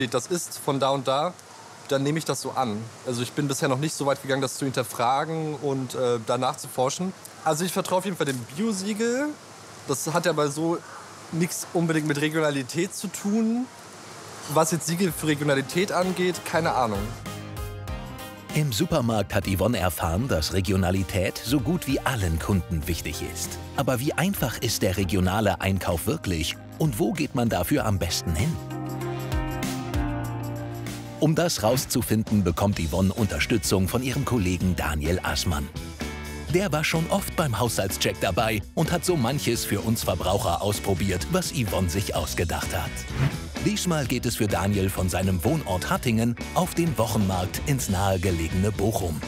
das ist von da und da, dann nehme ich das so an. Also ich bin bisher noch nicht so weit gegangen, das zu hinterfragen und danach zu forschen. Also ich vertraue auf jeden Fall dem Bio-Siegel. Das hat ja aber so nichts unbedingt mit Regionalität zu tun. Was jetzt Siegel für Regionalität angeht, keine Ahnung. Im Supermarkt hat Yvonne erfahren, dass Regionalität so gut wie allen Kunden wichtig ist. Aber wie einfach ist der regionale Einkauf wirklich und wo geht man dafür am besten hin? Um das rauszufinden, bekommt Yvonne Unterstützung von ihrem Kollegen Daniel Assmann. Der war schon oft beim Haushaltscheck dabei und hat so manches für uns Verbraucher ausprobiert, was Yvonne sich ausgedacht hat. Diesmal geht es für Daniel von seinem Wohnort Hattingen auf den Wochenmarkt ins nahegelegene Bochum.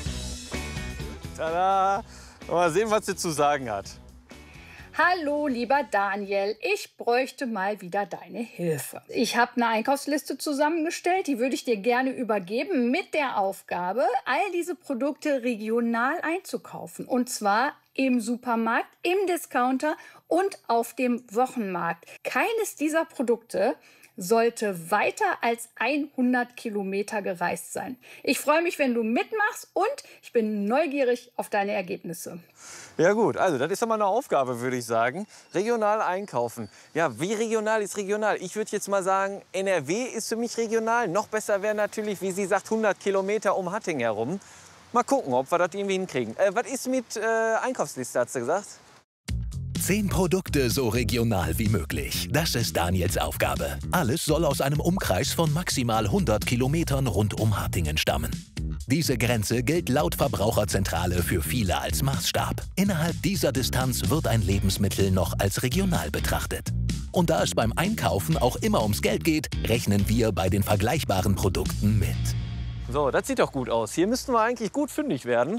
Tada! Mal sehen, was sie zu sagen hat. Hallo, lieber Daniel, ich bräuchte mal wieder deine Hilfe. Ich habe eine Einkaufsliste zusammengestellt, die würde ich dir gerne übergeben mit der Aufgabe, all diese Produkte regional einzukaufen. Und zwar im Supermarkt, im Discounter und auf dem Wochenmarkt. Keines dieser Produkte sollte weiter als 100 Kilometer gereist sein. Ich freue mich, wenn du mitmachst und ich bin neugierig auf deine Ergebnisse. Ja gut, also das ist ja mal eine Aufgabe, würde ich sagen. Regional einkaufen. Ja, wie regional ist regional? Ich würde jetzt mal sagen, NRW ist für mich regional. Noch besser wäre natürlich, wie sie sagt, 100 Kilometer um Hattingen herum. Mal gucken, ob wir das irgendwie hinkriegen. Was ist mit Einkaufsliste, hat sie gesagt? 10 Produkte so regional wie möglich. Das ist Daniels Aufgabe. Alles soll aus einem Umkreis von maximal 100 Kilometern rund um Hattingen stammen. Diese Grenze gilt laut Verbraucherzentrale für viele als Maßstab. Innerhalb dieser Distanz wird ein Lebensmittel noch als regional betrachtet. Und da es beim Einkaufen auch immer ums Geld geht, rechnen wir bei den vergleichbaren Produkten mit. So, das sieht doch gut aus. Hier müssten wir eigentlich gut fündig werden.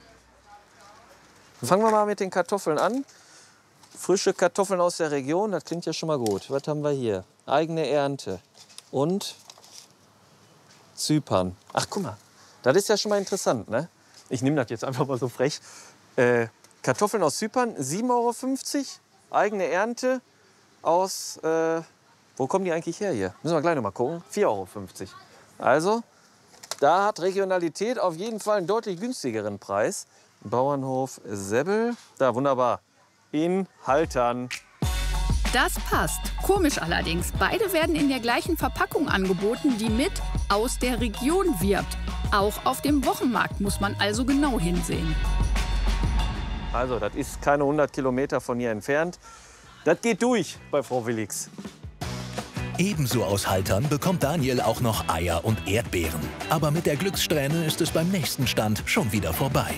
Fangen wir mal mit den Kartoffeln an. Frische Kartoffeln aus der Region, das klingt ja schon mal gut. Was haben wir hier? Eigene Ernte und Zypern. Ach, guck mal, das ist ja schon mal interessant, ne? Ich nehme das jetzt einfach mal so frech. Kartoffeln aus Zypern, 7,50 €. Eigene Ernte aus, wo kommen die eigentlich her hier? Müssen wir gleich noch mal gucken. 4,50 €. Also, da hat Regionalität auf jeden Fall einen deutlich günstigeren Preis. Bauernhof Sebbel, da wunderbar. In Haltern. Das passt. Komisch allerdings. Beide werden in der gleichen Verpackung angeboten, die mit aus der Region wirbt. Auch auf dem Wochenmarkt muss man also genau hinsehen. Also, das ist keine 100 Kilometer von hier entfernt. Das geht durch bei Frau Willigs. Ebenso aus Haltern bekommt Daniel auch noch Eier und Erdbeeren. Aber mit der Glückssträhne ist es beim nächsten Stand schon wieder vorbei.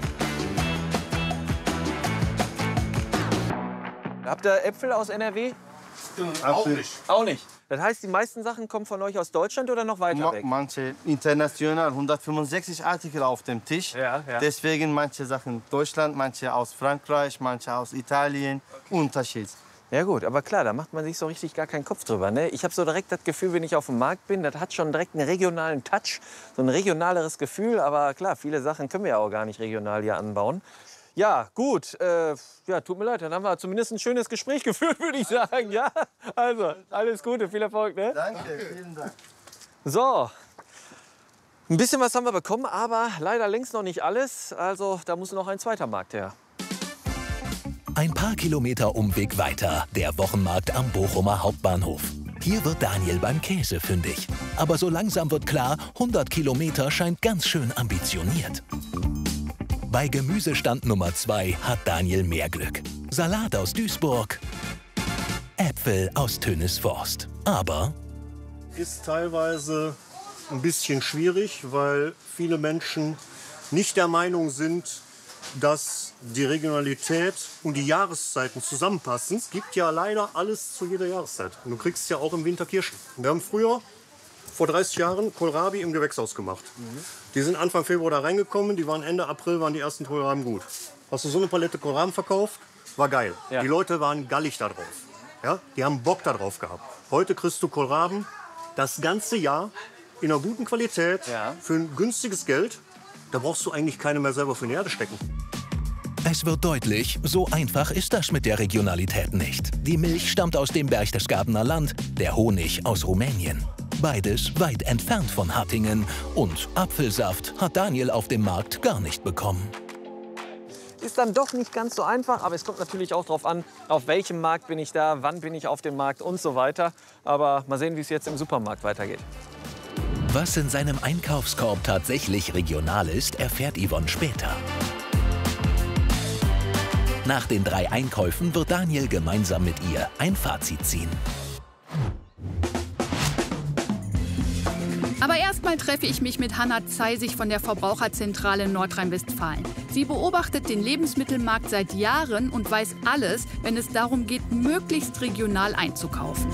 Habt ihr Äpfel aus NRW? Auch nicht. Auch nicht. Das heißt, die meisten Sachen kommen von euch aus Deutschland oder noch weiter weg? Manche international, 165 Artikel auf dem Tisch. Ja. Deswegen manche Sachen Deutschland, manche aus Frankreich, manche aus Italien. Okay. Unterschied. Ja gut, aber klar, da macht man sich so richtig gar keinen Kopf drüber. Ne? Ich habe so direkt das Gefühl, wenn ich auf dem Markt bin, das hat schon direkt einen regionalen Touch, so ein regionaleres Gefühl. Aber klar, viele Sachen können wir ja auch gar nicht regional hier anbauen. Ja, gut. Ja, tut mir leid, dann haben wir zumindest ein schönes Gespräch geführt, würde ich sagen. Ja, also, alles Gute, viel Erfolg. Ne? Danke, vielen Dank. So, ein bisschen was haben wir bekommen, aber leider längst noch nicht alles. Also, da muss noch ein zweiter Markt her. Ein paar Kilometer Umweg weiter, der Wochenmarkt am Bochumer Hauptbahnhof. Hier wird Daniel beim Käse fündig. Aber so langsam wird klar, 100 Kilometer scheint ganz schön ambitioniert. Bei Gemüsestand Nummer 2 hat Daniel mehr Glück. Salat aus Duisburg, Äpfel aus Tönisforst. Aber ist teilweise ein bisschen schwierig, weil viele Menschen nicht der Meinung sind, dass die Regionalität und die Jahreszeiten zusammenpassen. Es gibt ja leider alles zu jeder Jahreszeit. Und du kriegst ja auch im Winter Kirschen. Wir haben früher, vor 30 Jahren, Kohlrabi im Gewächshaus gemacht. Die sind Anfang Februar da reingekommen, die waren Ende April, waren die ersten Kohlraben gut. Hast du so eine Palette Kohlraben verkauft? War geil. Ja. Die Leute waren gallig da drauf. Ja? Die haben Bock da drauf gehabt. Heute kriegst du Kohlraben das ganze Jahr in einer guten Qualität, für ein günstiges Geld. Da brauchst du eigentlich keine mehr selber für die Erde stecken. es wird deutlich, so einfach ist das mit der Regionalität nicht. Die Milch stammt aus dem Berchtesgadener Land, der Honig aus Rumänien. Beides weit entfernt von Hattingen. Und Apfelsaft hat Daniel auf dem Markt gar nicht bekommen. Ist dann doch nicht ganz so einfach, aber es kommt natürlich auch darauf an, auf welchem Markt bin ich da, wann bin ich auf dem Markt und so weiter. Aber mal sehen, wie es jetzt im Supermarkt weitergeht. Was in seinem Einkaufskorb tatsächlich regional ist, erfährt Yvonne später. Nach den 3 Einkäufen wird Daniel gemeinsam mit ihr ein Fazit ziehen. Aber erstmal treffe ich mich mit Hanna Zeisig von der Verbraucherzentrale Nordrhein-Westfalen. Sie beobachtet den Lebensmittelmarkt seit Jahren und weiß alles, wenn es darum geht, möglichst regional einzukaufen.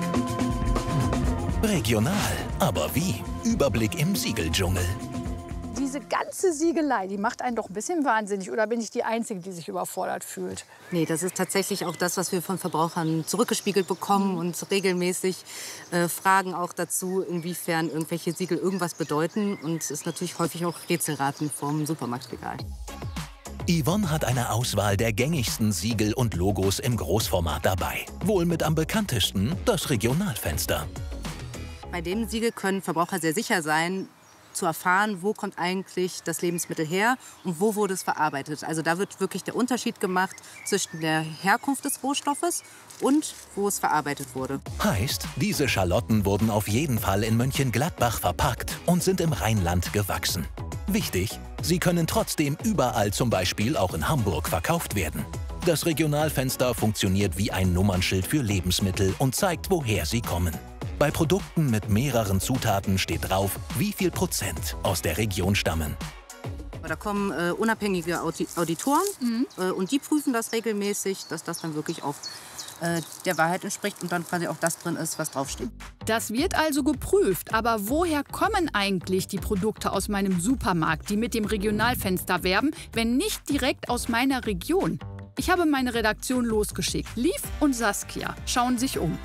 Regional, aber wie? Überblick im Siegeldschungel. Diese ganze Siegelei, die macht einen doch ein bisschen wahnsinnig. Oder bin ich die Einzige, die sich überfordert fühlt? Nee, das ist tatsächlich auch das, was wir von Verbrauchern zurückgespiegelt bekommen und regelmäßig fragen auch dazu, inwiefern irgendwelche Siegel irgendwas bedeuten. Und es ist natürlich häufig auch Rätselraten vom Supermarktregal. Yvonne hat eine Auswahl der gängigsten Siegel und Logos im Großformat dabei. Wohl mit am bekanntesten das Regionalfenster. Bei dem Siegel können Verbraucher sehr sicher sein, zu erfahren, wo kommt eigentlich das Lebensmittel her und wo wurde es verarbeitet. Also da wird wirklich der Unterschied gemacht zwischen der Herkunft des Rohstoffes und wo es verarbeitet wurde. Heißt, diese Schalotten wurden auf jeden Fall in Mönchengladbach verpackt und sind im Rheinland gewachsen. Wichtig, sie können trotzdem überall, zum Beispiel auch in Hamburg, verkauft werden. Das Regionalfenster funktioniert wie ein Nummernschild für Lebensmittel und zeigt, woher sie kommen. Bei Produkten mit mehreren Zutaten steht drauf, wie viel Prozent aus der Region stammen. Da kommen unabhängige Auditoren und die prüfen das regelmäßig, dass das dann wirklich auf der Wahrheit entspricht und dann quasi auch das drin ist, was draufsteht. Das wird also geprüft. Aber woher kommen eigentlich die Produkte aus meinem Supermarkt, die mit dem Regionalfenster werben, wenn nicht direkt aus meiner Region? Ich habe meine Redaktion losgeschickt. Liv und Saskia schauen sich um.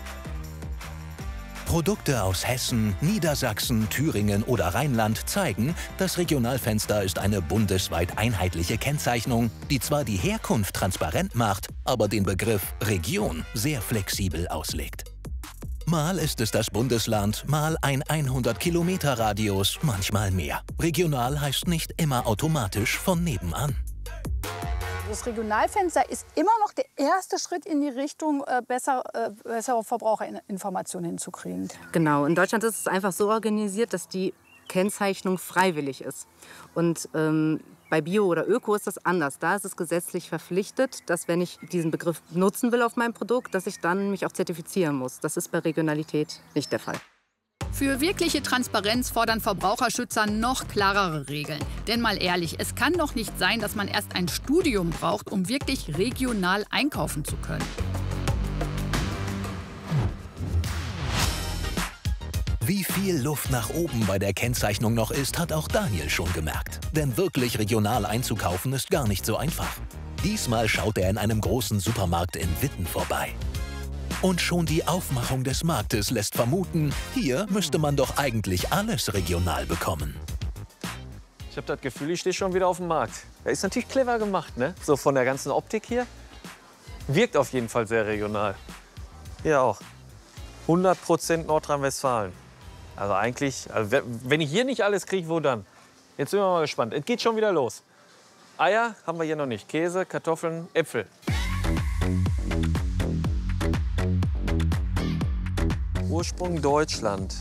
Produkte aus Hessen, Niedersachsen, Thüringen oder Rheinland zeigen, das Regionalfenster ist eine bundesweit einheitliche Kennzeichnung, die zwar die Herkunft transparent macht, aber den Begriff Region sehr flexibel auslegt. Mal ist es das Bundesland, mal ein 100-Kilometer-Radius, manchmal mehr. Regional heißt nicht immer automatisch von nebenan. Das Regionalfenster ist immer noch der erste Schritt in die Richtung, bessere Verbraucherinformationen hinzukriegen. Genau, in Deutschland ist es einfach so organisiert, dass die Kennzeichnung freiwillig ist. Und bei Bio oder Öko ist das anders. Da ist es gesetzlich verpflichtet, dass wenn ich diesen Begriff nutzen will auf meinem Produkt, dass ich dann mich auch zertifizieren muss. Das ist bei Regionalität nicht der Fall. Für wirkliche Transparenz fordern Verbraucherschützer noch klarere Regeln. Denn mal ehrlich, es kann doch nicht sein, dass man erst ein Studium braucht, um wirklich regional einkaufen zu können. Wie viel Luft nach oben bei der Kennzeichnung noch ist, hat auch Daniel schon gemerkt. Denn wirklich regional einzukaufen ist gar nicht so einfach. Diesmal schaut er in einem großen Supermarkt in Witten vorbei. Und schon die Aufmachung des Marktes lässt vermuten, hier müsste man doch eigentlich alles regional bekommen. Ich habe das Gefühl, ich stehe schon wieder auf dem Markt. Ja, ist natürlich clever gemacht, ne? So von der ganzen Optik hier. Wirkt auf jeden Fall sehr regional. Hier auch. 100% Nordrhein-Westfalen. Also eigentlich, wenn ich hier nicht alles kriege, wo dann? Jetzt sind wir mal gespannt. Es geht schon wieder los. Eier haben wir hier noch nicht. Käse, Kartoffeln, Äpfel. Ursprung Deutschland.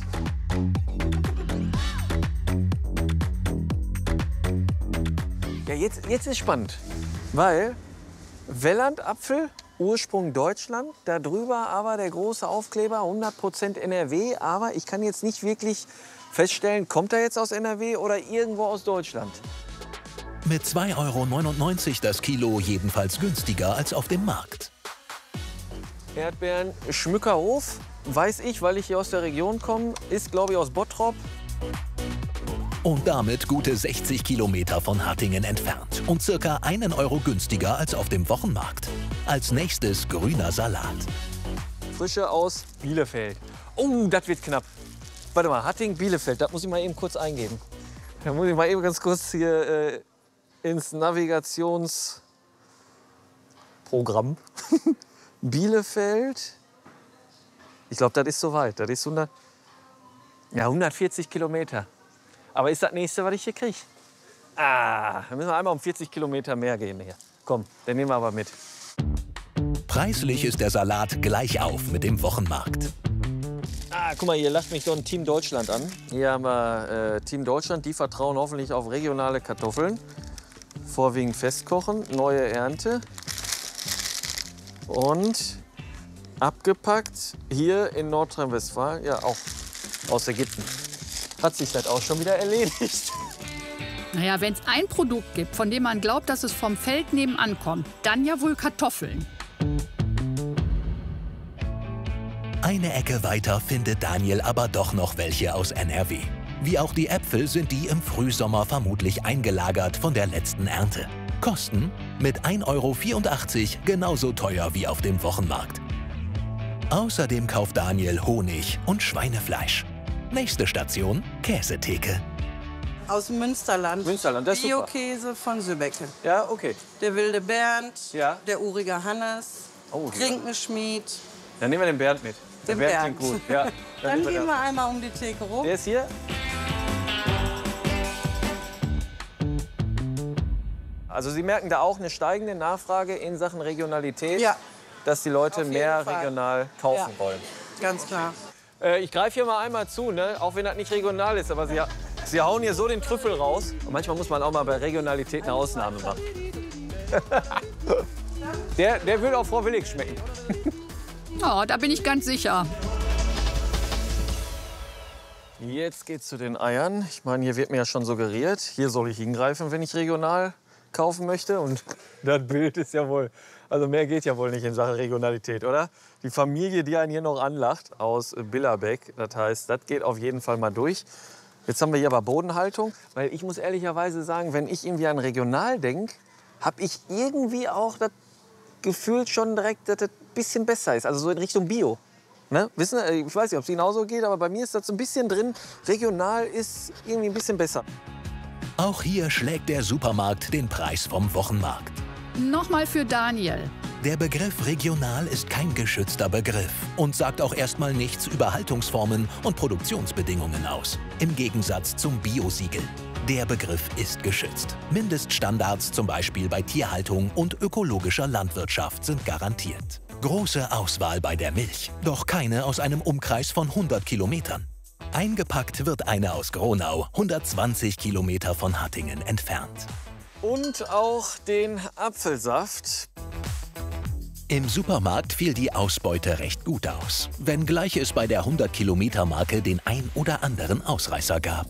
Ja, jetzt ist spannend, weil Welland-Apfel, Ursprung Deutschland, darüber aber der große Aufkleber 100% NRW, aber ich kann jetzt nicht wirklich feststellen, kommt er jetzt aus NRW oder irgendwo aus Deutschland. Mit 2,99 € das Kilo jedenfalls günstiger als auf dem Markt. Erdbeeren, Schmückerhof, weiß ich, weil ich hier aus der Region komme, ist glaube ich aus Bottrop. Und damit gute 60 Kilometer von Hattingen entfernt und circa 1 € günstiger als auf dem Wochenmarkt. Als nächstes grüner Salat. Frische aus Bielefeld. Oh, das wird knapp. Warte mal, Hattingen, Bielefeld, das muss ich mal eben kurz eingeben. Da muss ich mal eben ganz kurz hier ins Navigationsprogramm. Bielefeld. Ich glaube, das ist soweit. Das ist 100. Ja, 140 Kilometer. Aber ist das nächste, was ich hier kriege? Ah, dann müssen wir einmal um 40 Kilometer mehr gehen hier. Komm, den nehmen wir aber mit. Preislich ist der Salat gleich auf mit dem Wochenmarkt. Ah, guck mal, hier lacht mich doch ein Team Deutschland an. Hier haben wir Team Deutschland, die vertrauen hoffentlich auf regionale Kartoffeln. Vorwiegend festkochen, neue Ernte. Und abgepackt hier in Nordrhein-Westfalen, ja auch aus Ägypten. Hat sich das auch schon wieder erledigt. Naja, wenn es ein Produkt gibt, von dem man glaubt, dass es vom Feld nebenan kommt, dann ja wohl Kartoffeln. Eine Ecke weiter findet Daniel aber doch noch welche aus NRW. Wie auch die Äpfel sind die im Frühsommer vermutlich eingelagert von der letzten Ernte. Kosten mit 1,84 € genauso teuer wie auf dem Wochenmarkt. Außerdem kauft Daniel Honig und Schweinefleisch. Nächste Station, Käsetheke. Aus dem Münsterland. Münsterland, das ist super. Bio-Käse von Sübbecke. Ja, okay. Der wilde Bernd, Ja. der urige Hannes, Oh, ja. Krinkenschmied. Dann nehmen wir den Bernd mit. Der Den Bernd klingt Bernd. gut. Ja. Dann nehmen gehen das. wir einmal um die Theke rum. Der ist hier. Also Sie merken da auch eine steigende Nachfrage in Sachen Regionalität, Ja, dass die Leute Auf jeden mehr Fall. regional kaufen Ja. wollen. ganz klar. Ich greife hier mal einmal zu, ne? Auch wenn das nicht regional ist, aber Sie hauen hier so den Trüffel raus. Und manchmal muss man auch mal bei Regionalität eine Ausnahme machen. der will auch Frau Willig schmecken. Oh, da bin ich ganz sicher. Jetzt geht's zu den Eiern. Ich meine, hier wird mir ja schon suggeriert, hier soll ich hingreifen, wenn ich regional kaufen möchte. Und das Bild ist ja wohl, also mehr geht ja wohl nicht in Sachen Regionalität, oder? Die Familie, die einen hier noch anlacht, aus Billerbeck, das heißt, das geht auf jeden Fall mal durch. Jetzt haben wir hier aber Bodenhaltung, weil ich muss ehrlicherweise sagen, wenn ich irgendwie an regional denke, habe ich irgendwie auch das Gefühl schon direkt, dass das ein bisschen besser ist, also so in Richtung Bio. Ne? Wissen, ich weiß nicht, ob es Ihnen auch so geht, aber bei mir ist das so ein bisschen drin. Regional ist irgendwie ein bisschen besser. Auch hier schlägt der Supermarkt den Preis vom Wochenmarkt. Nochmal für Daniel. Der Begriff regional ist kein geschützter Begriff und sagt auch erstmal nichts über Haltungsformen und Produktionsbedingungen aus. Im Gegensatz zum Biosiegel. Der Begriff ist geschützt. Mindeststandards zum Beispiel bei Tierhaltung und ökologischer Landwirtschaft sind garantiert. Große Auswahl bei der Milch, doch keine aus einem Umkreis von 100 Kilometern. Eingepackt wird eine aus Gronau, 120 Kilometer von Hattingen entfernt. Und auch den Apfelsaft. Im Supermarkt fiel die Ausbeute recht gut aus, wenngleich es bei der 100-Kilometer-Marke den ein oder anderen Ausreißer gab.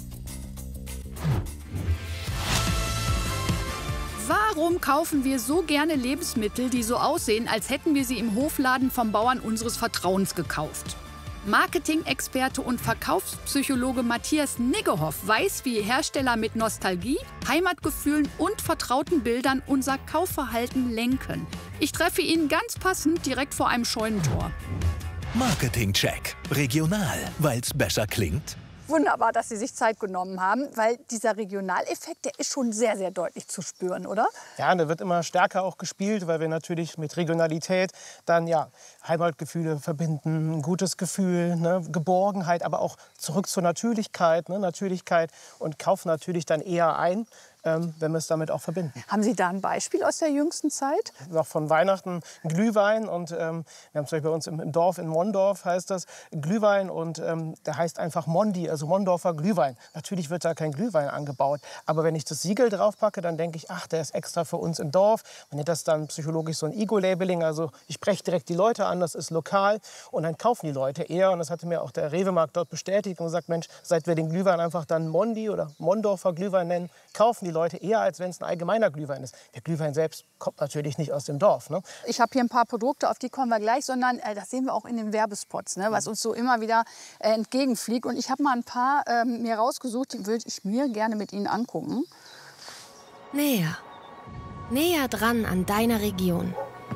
Warum kaufen wir so gerne Lebensmittel, die so aussehen, als hätten wir sie im Hofladen vom Bauern unseres Vertrauens gekauft? Marketing-Experte und Verkaufspsychologe Matthias Niggehoff weiß, wie Hersteller mit Nostalgie, Heimatgefühlen und vertrauten Bildern unser Kaufverhalten lenken. Ich treffe ihn ganz passend direkt vor einem Scheunentor. Marketing-Check. Regional, weil's besser klingt. Wunderbar, dass Sie sich Zeit genommen haben, weil dieser Regionaleffekt, der ist schon sehr, sehr deutlich zu spüren, oder? Ja, der wird immer stärker auch gespielt, weil wir natürlich mit Regionalität dann ja Heimatgefühle verbinden, ein gutes Gefühl, ne, Geborgenheit, aber auch zurück zur Natürlichkeit, ne, Natürlichkeit und kaufen natürlich dann eher ein, wenn wir es damit auch verbinden. Haben Sie da ein Beispiel aus der jüngsten Zeit? Noch von Weihnachten Glühwein und wir haben zum Beispiel bei uns im Dorf, in Mondorf heißt das Glühwein und der heißt einfach Mondi, also Mondorfer Glühwein. Natürlich wird da kein Glühwein angebaut, aber wenn ich das Siegel draufpacke, dann denke ich, ach, der ist extra für uns im Dorf. Man nennt das dann psychologisch so ein Ego-Labeling, also ich spreche direkt die Leute an, das ist lokal und dann kaufen die Leute eher und das hatte mir auch der Rewe-Markt dort bestätigt und gesagt, Mensch, seit wir den Glühwein einfach dann Mondi oder Mondorfer Glühwein nennen, kaufen die Leute eher, als wenn es ein allgemeiner Glühwein ist. Der Glühwein selbst kommt natürlich nicht aus dem Dorf. Ne? Ich habe hier ein paar Produkte, auf die kommen wir gleich, sondern das sehen wir auch in den Werbespots, ne, was uns so immer wieder entgegenfliegt. Und ich habe mal ein paar mir rausgesucht, die würde ich mir gerne mit Ihnen angucken. Näher. Näher dran an deiner Region.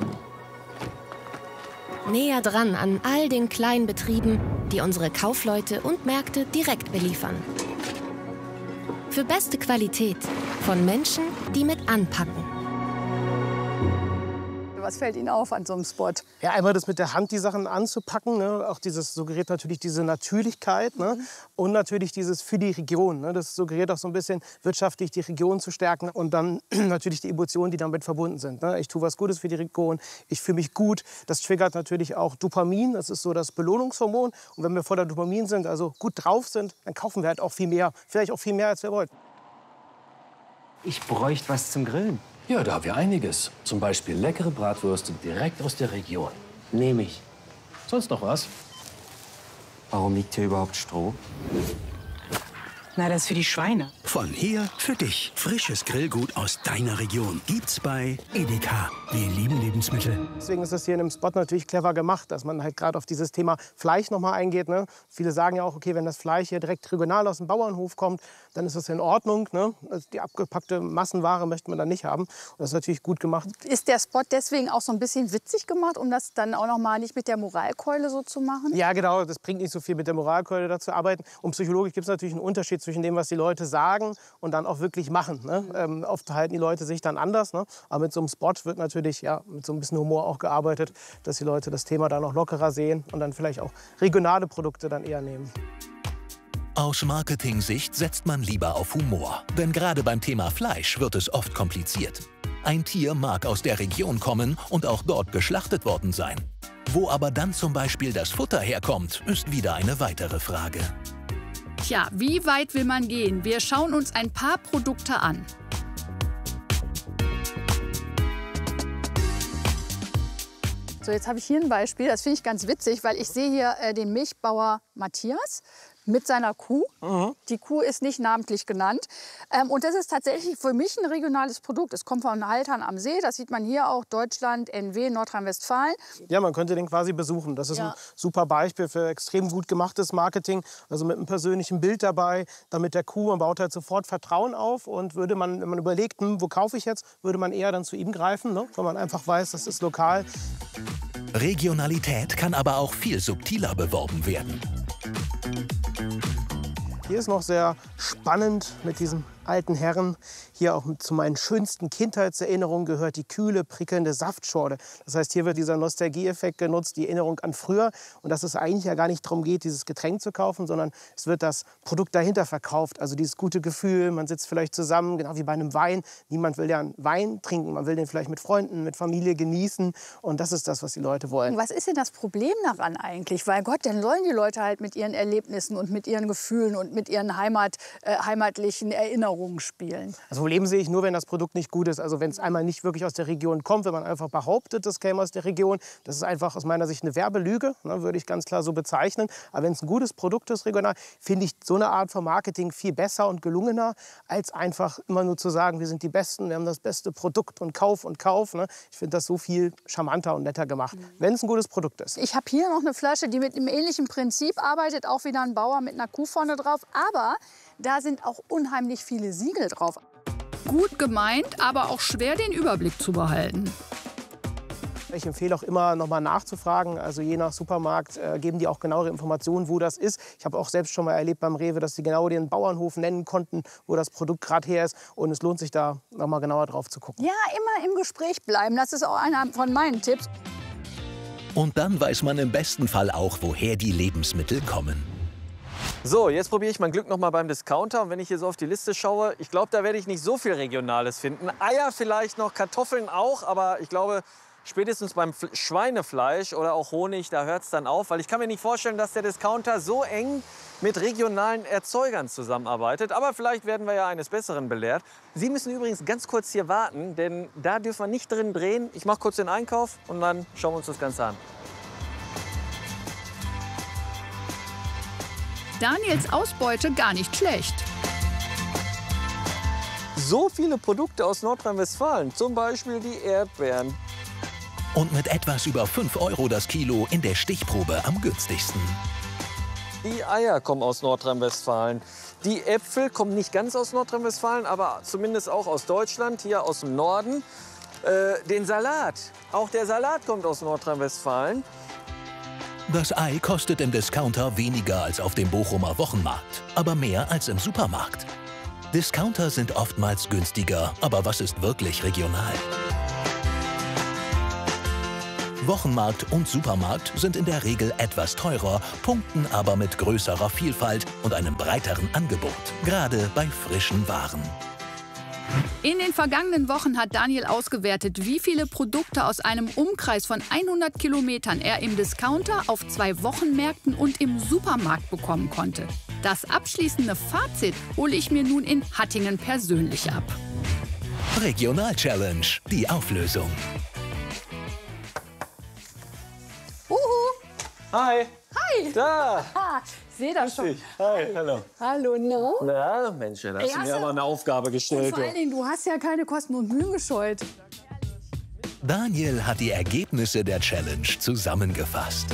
Näher dran an all den kleinen Betrieben, die unsere Kaufleute und Märkte direkt beliefern. Für beste Qualität von Menschen, die mit anpacken. Was fällt Ihnen auf an so einem Spot? Ja, einmal das mit der Hand, die Sachen anzupacken. Ne? Auch dieses suggeriert natürlich diese Natürlichkeit. Ne? Und natürlich dieses für die Region. Ne? Das suggeriert auch so ein bisschen wirtschaftlich die Region zu stärken. Und dann natürlich die Emotionen, die damit verbunden sind. Ne? Ich tue was Gutes für die Region, ich fühle mich gut. Das triggert natürlich auch Dopamin. Das ist so das Belohnungshormon. Und wenn wir voller Dopamin sind, also gut drauf sind, dann kaufen wir halt auch viel mehr. Vielleicht auch viel mehr, als wir wollten. Ich bräuchte was zum Grillen. Ja, da haben wir einiges. Zum Beispiel leckere Bratwürste direkt aus der Region. Nehme ich. Sonst noch was? Warum liegt hier überhaupt Stroh? Na, das ist für die Schweine. Von hier für dich. Frisches Grillgut aus deiner Region. Gibt's bei Edeka. Wir lieben Lebensmittel. Deswegen ist das hier in dem Spot natürlich clever gemacht, dass man halt gerade auf dieses Thema Fleisch noch mal eingeht. Ne? Viele sagen ja auch, okay, wenn das Fleisch hier direkt regional aus dem Bauernhof kommt, dann ist das in Ordnung. Ne? Also die abgepackte Massenware möchte man dann nicht haben. Und das ist natürlich gut gemacht. Ist der Spot deswegen auch so ein bisschen witzig gemacht, um das dann auch noch mal nicht mit der Moralkeule so zu machen? Ja, genau. Das bringt nicht so viel mit der Moralkeule da zu arbeiten. Und psychologisch gibt es natürlich einen Unterschied zwischen dem, was die Leute sagen und dann auch wirklich machen. Ne? Oft halten die Leute sich dann anders. Ne? Aber mit so einem Spot wird natürlich mit so ein bisschen Humor auch gearbeitet, dass die Leute das Thema dann noch lockerer sehen und dann vielleicht auch regionale Produkte dann eher nehmen. Aus Marketing-Sicht setzt man lieber auf Humor. Denn gerade beim Thema Fleisch wird es oft kompliziert. Ein Tier mag aus der Region kommen und auch dort geschlachtet worden sein. Wo aber dann zum Beispiel das Futter herkommt, ist wieder eine weitere Frage. Tja, wie weit will man gehen? Wir schauen uns ein paar Produkte an. So, jetzt habe ich hier ein Beispiel, das finde ich ganz witzig, weil ich sehe hier den Milchbauer Matthias mit seiner Kuh. Die Kuh ist nicht namentlich genannt. Und das ist tatsächlich für mich ein regionales Produkt. Es kommt von Haltern am See, das sieht man hier auch, Deutschland, NW, Nordrhein-Westfalen. Ja, man könnte den quasi besuchen. Das ist ein super Beispiel für extrem gut gemachtes Marketing. Also mit einem persönlichen Bild dabei, dann mit der Kuh. Man baut halt sofort Vertrauen auf. Und würde man, wenn man überlegt, wo kaufe ich jetzt, würde man eher dann zu ihm greifen, ne? Weil man einfach weiß, das ist lokal. Regionalität kann aber auch viel subtiler beworben werden. Hier ist noch sehr spannend mit diesem alten Herren. Hier auch zu meinen schönsten Kindheitserinnerungen gehört die kühle, prickelnde Saftschorle. Das heißt, hier wird dieser Nostalgieeffekt genutzt, die Erinnerung an früher. Und dass es eigentlich ja gar nicht darum geht, dieses Getränk zu kaufen, sondern es wird das Produkt dahinter verkauft. Also dieses gute Gefühl, man sitzt vielleicht zusammen, genau wie bei einem Wein. Niemand will ja einen Wein trinken, man will den vielleicht mit Freunden, mit Familie genießen. Und das ist das, was die Leute wollen. Was ist denn das Problem daran eigentlich? Weil Gott, dann sollen die Leute halt mit ihren Erlebnissen und mit ihren Gefühlen und mit ihren heimatlichen Erinnerungen spielen. Das Problem sehe ich nur, wenn das Produkt nicht gut ist. Also wenn es einmal nicht wirklich aus der Region kommt, wenn man einfach behauptet, das käme aus der Region. Das ist einfach aus meiner Sicht eine Werbelüge, ne, würde ich ganz klar so bezeichnen. Aber wenn es ein gutes Produkt ist, regional, finde ich so eine Art von Marketing viel besser und gelungener, als einfach immer nur zu sagen, wir sind die Besten, wir haben das beste Produkt und Kauf und Kauf. Ne. Ich finde das so viel charmanter und netter gemacht, wenn es ein gutes Produkt ist. Ich habe hier noch eine Flasche, die mit einem ähnlichen Prinzip arbeitet, auch wieder ein Bauer mit einer Kuh vorne drauf. Aber da sind auch unheimlich viele Siegel drauf. Gut gemeint, aber auch schwer den Überblick zu behalten. Ich empfehle auch immer, noch mal nachzufragen. Also je nach Supermarkt geben die auch genauere Informationen, wo das ist. Ich habe auch selbst schon mal erlebt beim Rewe, dass sie genau den Bauernhof nennen konnten, wo das Produkt gerade her ist. Und es lohnt sich da noch mal genauer drauf zu gucken. Ja, immer im Gespräch bleiben. Das ist auch einer von meinen Tipps. Und dann weiß man im besten Fall auch, woher die Lebensmittel kommen. So, jetzt probiere ich mein Glück noch mal beim Discounter. Und wenn ich hier so auf die Liste schaue, ich glaube, da werde ich nicht so viel Regionales finden. Eier vielleicht noch, Kartoffeln auch, aber ich glaube, spätestens beim Schweinefleisch oder auch Honig, da hört es dann auf. Weil ich kann mir nicht vorstellen, dass der Discounter so eng mit regionalen Erzeugern zusammenarbeitet. Aber vielleicht werden wir ja eines Besseren belehrt. Sie müssen übrigens ganz kurz hier warten, denn da dürfen wir nicht drin drehen. Ich mache kurz den Einkauf und dann schauen wir uns das Ganze an. Daniels Ausbeute gar nicht schlecht. So viele Produkte aus Nordrhein-Westfalen, zum Beispiel die Erdbeeren. Und mit etwas über 5 € das Kilo in der Stichprobe am günstigsten. Die Eier kommen aus Nordrhein-Westfalen. Die Äpfel kommen nicht ganz aus Nordrhein-Westfalen, aber zumindest auch aus Deutschland, hier aus dem Norden. Den Salat, auch der Salat kommt aus Nordrhein-Westfalen. Das Ei kostet im Discounter weniger als auf dem Bochumer Wochenmarkt, aber mehr als im Supermarkt. Discounter sind oftmals günstiger, aber was ist wirklich regional? Wochenmarkt und Supermarkt sind in der Regel etwas teurer, punkten aber mit größerer Vielfalt und einem breiteren Angebot, gerade bei frischen Waren. In den vergangenen Wochen hat Daniel ausgewertet, wie viele Produkte aus einem Umkreis von 100 Kilometern er im Discounter, auf 2 Wochenmärkten und im Supermarkt bekommen konnte. Das abschließende Fazit hole ich mir nun in Hattingen persönlich ab. Regional-Challenge, die Auflösung. Hi. Hi. Da. Ich sehe das schon. Hi, hallo. Hallo, no? Na, Mensch, da hast du mir aber eine Aufgabe Und gestellt. vor allen Dingen, du hast ja keine Kosten und Mühen gescheut. Daniel hat die Ergebnisse der Challenge zusammengefasst.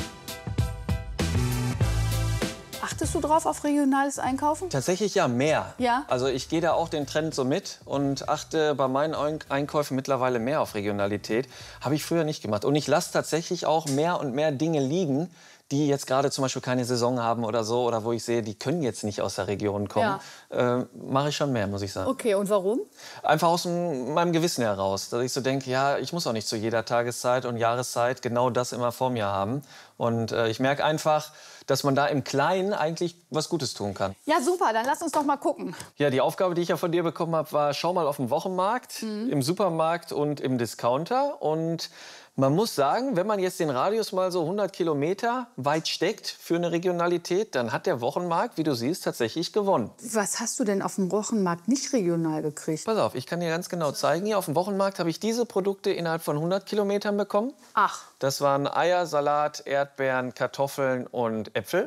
Achtest du drauf auf regionales Einkaufen? Tatsächlich ja, mehr. Ja? Also ich gehe da auch den Trend so mit und achte bei meinen Einkäufen mittlerweile mehr auf Regionalität. Habe ich früher nicht gemacht. Und ich lasse tatsächlich auch mehr und mehr Dinge liegen, die jetzt gerade zum Beispiel keine Saison haben oder so, oder wo ich sehe, die können jetzt nicht aus der Region kommen, mache ich schon mehr, muss ich sagen. Okay, und warum? Einfach aus meinem Gewissen heraus, dass ich so denke, ja, ich muss auch nicht zu jeder Tageszeit und Jahreszeit genau das immer vor mir haben. Und ich merke einfach, dass man da im Kleinen eigentlich was Gutes tun kann. Ja, super, dann lass uns doch mal gucken. Ja, die Aufgabe, die ich ja von dir bekommen habe, war, schau mal auf dem Wochenmarkt, im Supermarkt und im Discounter. Und man muss sagen, wenn man jetzt den Radius mal so 100 Kilometer weit steckt für eine Regionalität, dann hat der Wochenmarkt, wie du siehst, tatsächlich gewonnen. Was hast du denn auf dem Wochenmarkt nicht regional gekriegt? Pass auf, ich kann dir ganz genau zeigen. Hier auf dem Wochenmarkt habe ich diese Produkte innerhalb von 100 Kilometern bekommen. Ach. Das waren Eier, Salat, Erdbeeren, Kartoffeln und Äpfel.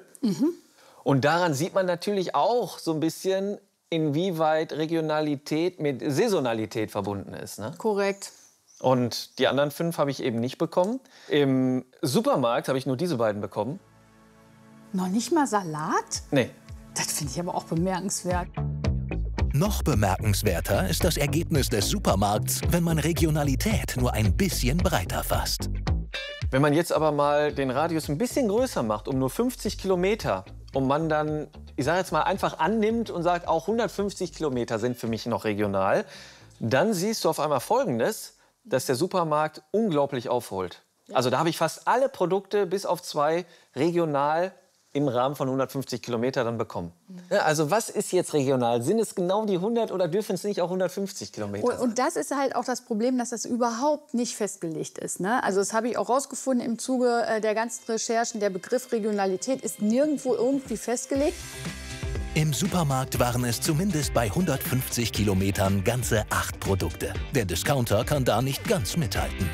Und daran sieht man natürlich auch so ein bisschen, inwieweit Regionalität mit Saisonalität verbunden ist. Ne? Korrekt. Und die anderen 5 habe ich eben nicht bekommen. Im Supermarkt habe ich nur diese beiden bekommen. Noch nicht mal Salat? Nee. Das finde ich aber auch bemerkenswert. Noch bemerkenswerter ist das Ergebnis des Supermarkts, wenn man Regionalität nur ein bisschen breiter fasst. Wenn man jetzt aber mal den Radius ein bisschen größer macht, um nur 50 Kilometer, und man dann, ich sage jetzt mal, einfach annimmt und sagt, auch 150 Kilometer sind für mich noch regional, dann siehst du auf einmal Folgendes, dass der Supermarkt unglaublich aufholt. Also da habe ich fast alle Produkte bis auf 2 regional im Rahmen von 150 Kilometer dann bekommen. Ja, also was ist jetzt regional? Sind es genau die 100 oder dürfen es nicht auch 150 Kilometer sein? Und das ist halt auch das Problem, dass das überhaupt nicht festgelegt ist. Ne? Also das habe ich auch rausgefunden im Zuge der ganzen Recherchen. Der Begriff Regionalität ist nirgendwo irgendwie festgelegt. Im Supermarkt waren es zumindest bei 150 Kilometern ganze 8 Produkte. Der Discounter kann da nicht ganz mithalten.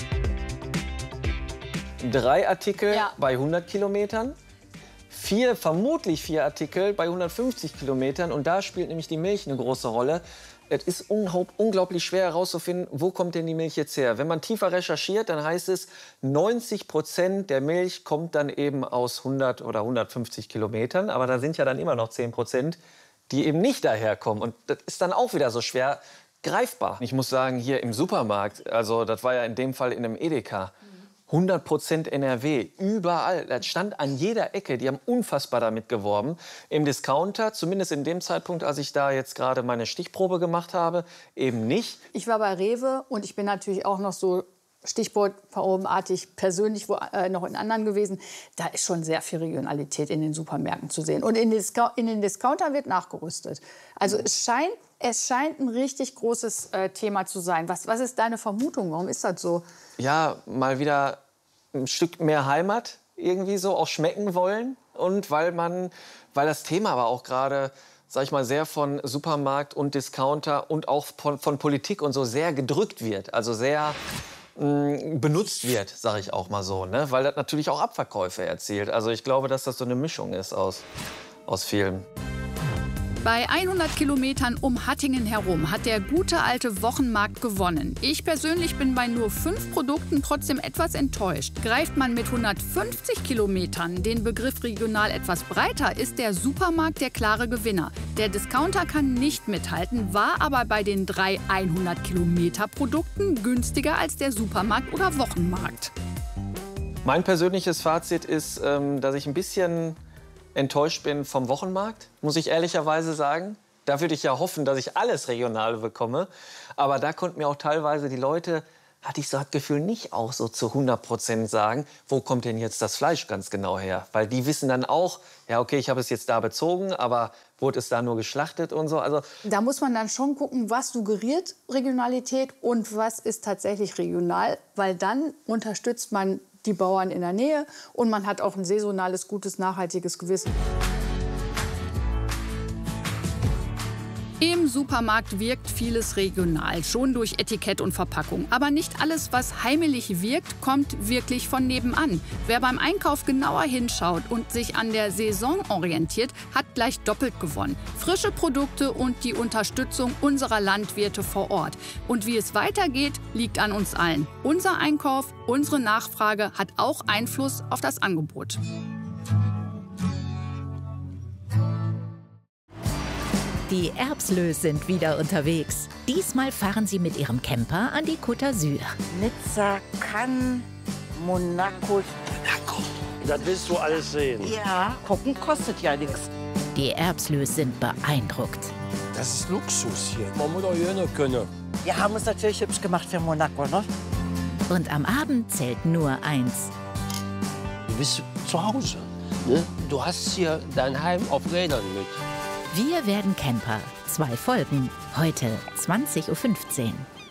3 Artikel bei 100 Kilometern, vermutlich 4 Artikel bei 150 Kilometern. Und da spielt nämlich die Milch eine große Rolle. Es ist unglaublich schwer herauszufinden, wo kommt denn die Milch jetzt her. Wenn man tiefer recherchiert, dann heißt es, 90% der Milch kommt dann eben aus 100 oder 150 Kilometern. Aber da sind ja dann immer noch 10%, die eben nicht daherkommen. Und das ist dann auch wieder so schwer greifbar. Ich muss sagen, hier im Supermarkt, also das war ja in dem Fall in einem Edeka, 100% NRW, überall. Das stand an jeder Ecke. Die haben unfassbar damit geworben. Im Discounter, zumindest in dem Zeitpunkt, als ich da jetzt gerade meine Stichprobe gemacht habe, eben nicht. Ich war bei Rewe und ich bin natürlich auch noch so stichprobenartig persönlich noch in anderen gewesen. Da ist schon sehr viel Regionalität in den Supermärkten zu sehen. Und in den Discounter wird nachgerüstet. Also es scheint ein richtig großes Thema zu sein. Was ist deine Vermutung? Warum ist das so? Ja, mal wieder ein Stück mehr Heimat irgendwie so auch schmecken wollen. Und weil das Thema aber auch gerade, sag ich mal, sehr von Supermarkt und Discounter und auch von Politik und so sehr gedrückt wird. Also sehr benutzt wird, sage ich auch mal so, ne? Weil das natürlich auch Abverkäufe erzielt. Also ich glaube, dass das so eine Mischung ist aus vielen. Bei 100 Kilometern um Hattingen herum hat der gute alte Wochenmarkt gewonnen. Ich persönlich bin bei nur 5 Produkten trotzdem etwas enttäuscht. Greift man mit 150 Kilometern den Begriff regional etwas breiter, ist der Supermarkt der klare Gewinner. Der Discounter kann nicht mithalten, war aber bei den 3 100-Kilometer-Produkten günstiger als der Supermarkt oder Wochenmarkt. Mein persönliches Fazit ist, dass ich ein bisschen enttäuscht bin vom Wochenmarkt, muss ich ehrlicherweise sagen. Da würde ich ja hoffen, dass ich alles regional bekomme. Aber da konnten mir auch teilweise die Leute hatte ich so das Gefühl, nicht auch so zu 100% sagen, wo kommt denn jetzt das Fleisch ganz genau her? Weil die wissen dann auch, ja okay, ich habe es jetzt da bezogen, aber wurde es da nur geschlachtet und so. Also da muss man dann schon gucken, was suggeriert Regionalität und was ist tatsächlich regional, weil dann unterstützt man die Bauern in der Nähe und man hat auch ein saisonales, gutes, nachhaltiges Gewissen. Im Supermarkt wirkt vieles regional, schon durch Etikett und Verpackung. Aber nicht alles, was heimelig wirkt, kommt wirklich von nebenan. Wer beim Einkauf genauer hinschaut und sich an der Saison orientiert, hat gleich doppelt gewonnen. Frische Produkte und die Unterstützung unserer Landwirte vor Ort. Und wie es weitergeht, liegt an uns allen. Unser Einkauf, unsere Nachfrage hat auch Einfluss auf das Angebot. Die Erbslös sind wieder unterwegs. Diesmal fahren sie mit ihrem Camper an die Côte d'Azur. Nizza, Cannes, Monaco. Das willst du alles sehen. Ja, gucken kostet ja nichts. Die Erbslös sind beeindruckt. Das ist Luxus hier. Man muss doch hier können. Wir haben uns natürlich hübsch gemacht für Monaco, ne? Und am Abend zählt nur eins. Du bist zu Hause. Ne? Du hast hier dein Heim auf Rädern mit. Wir werden Camper. 2 Folgen. Heute 20:15 Uhr.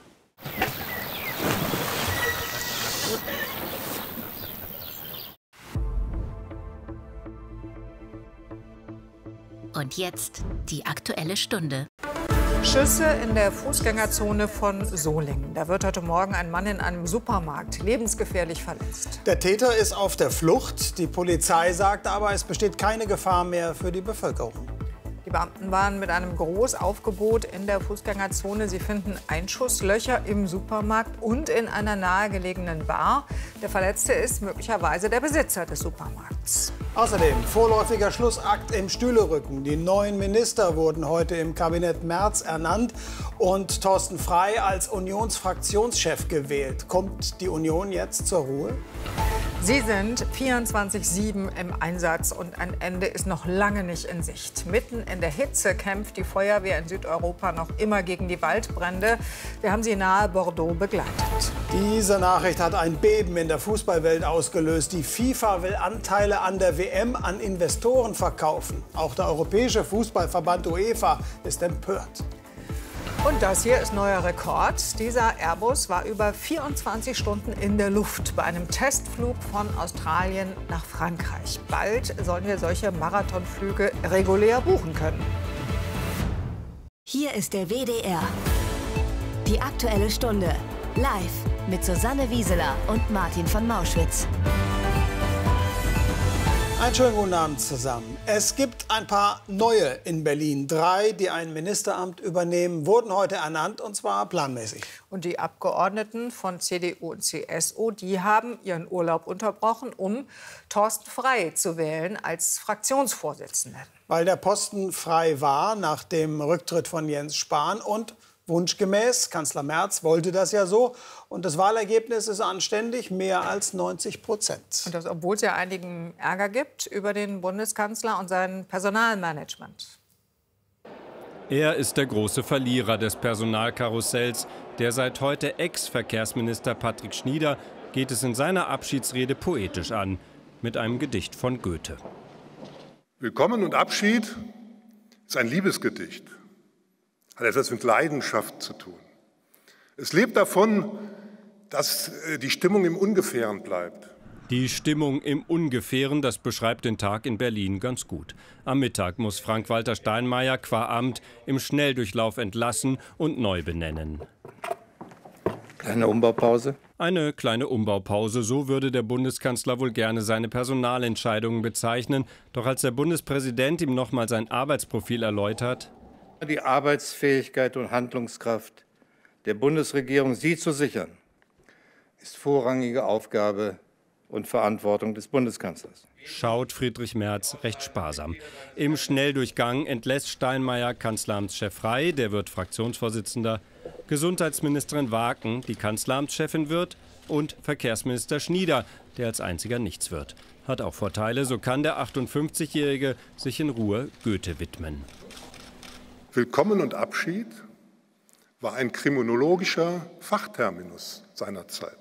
Und jetzt die Aktuelle Stunde. Schüsse in der Fußgängerzone von Solingen. Da wird heute Morgen ein Mann in einem Supermarkt lebensgefährlich verletzt. Der Täter ist auf der Flucht. Die Polizei sagt aber, es besteht keine Gefahr mehr für die Bevölkerung. Die Beamten waren mit einem Großaufgebot in der Fußgängerzone. Sie finden Einschusslöcher im Supermarkt und in einer nahegelegenen Bar. Der Verletzte ist möglicherweise der Besitzer des Supermarkts. Außerdem vorläufiger Schlussakt im Stühlerücken. Die neuen Minister wurden heute im Kabinett Merz ernannt und Thorsten Frey als Unionsfraktionschef gewählt. Kommt die Union jetzt zur Ruhe? Sie sind 24/7 im Einsatz und ein Ende ist noch lange nicht in Sicht. Mitten in der Hitze kämpft die Feuerwehr in Südeuropa noch immer gegen die Waldbrände. Wir haben sie nahe Bordeaux begleitet. Diese Nachricht hat ein Beben in der Fußballwelt ausgelöst. Die FIFA will Anteile an der WM an Investoren verkaufen. Auch der Europäische Fußballverband UEFA ist empört. Und das hier ist neuer Rekord. Dieser Airbus war über 24 Stunden in der Luft bei einem Testflug von Australien nach Frankreich. Bald sollen wir solche Marathonflüge regulär buchen können. Hier ist der WDR. Die Aktuelle Stunde. Live mit Susanne Wieseler und Martin von Mauschwitz. Einen schönen guten Abend zusammen. Es gibt ein paar neue in Berlin. 3, die ein Ministeramt übernehmen, wurden heute ernannt, und zwar planmäßig. Und die Abgeordneten von CDU und CSU, die haben ihren Urlaub unterbrochen, um Thorsten Frey zu wählen als Fraktionsvorsitzenden. Weil der Posten frei war nach dem Rücktritt von Jens Spahn und wunschgemäß, Kanzler Merz wollte das ja so. Und das Wahlergebnis ist anständig, mehr als 90%. Und das, obwohl es ja einigen Ärger gibt über den Bundeskanzler und sein Personalmanagement. Er ist der große Verlierer des Personalkarussells. Der seit heute Ex-Verkehrsminister Patrick Schnieder geht es in seiner Abschiedsrede poetisch an, mit einem Gedicht von Goethe. Willkommen und Abschied ist ein Liebesgedicht. Hat etwas mit Leidenschaft zu tun. Es lebt davon, dass die Stimmung im Ungefähren bleibt. Die Stimmung im Ungefähren, das beschreibt den Tag in Berlin ganz gut. Am Mittag muss Frank-Walter Steinmeier qua Amt im Schnelldurchlauf entlassen und neu benennen. Kleine Umbaupause? Eine kleine Umbaupause, so würde der Bundeskanzler wohl gerne seine Personalentscheidungen bezeichnen. Doch als der Bundespräsident ihm nochmal sein Arbeitsprofil erläutert: Die Arbeitsfähigkeit und Handlungskraft der Bundesregierung, sie zu sichern, ist vorrangige Aufgabe und Verantwortung des Bundeskanzlers. Schaut Friedrich Merz recht sparsam. Im Schnelldurchgang entlässt Steinmeier Kanzleramtschef Frey, der wird Fraktionsvorsitzender, Gesundheitsministerin Waken, die Kanzleramtschefin wird, und Verkehrsminister Schnieder, der als einziger nichts wird. Hat auch Vorteile, so kann der 58-Jährige sich in Ruhe Goethe widmen. Willkommen und Abschied war ein kriminologischer Fachterminus seiner Zeit.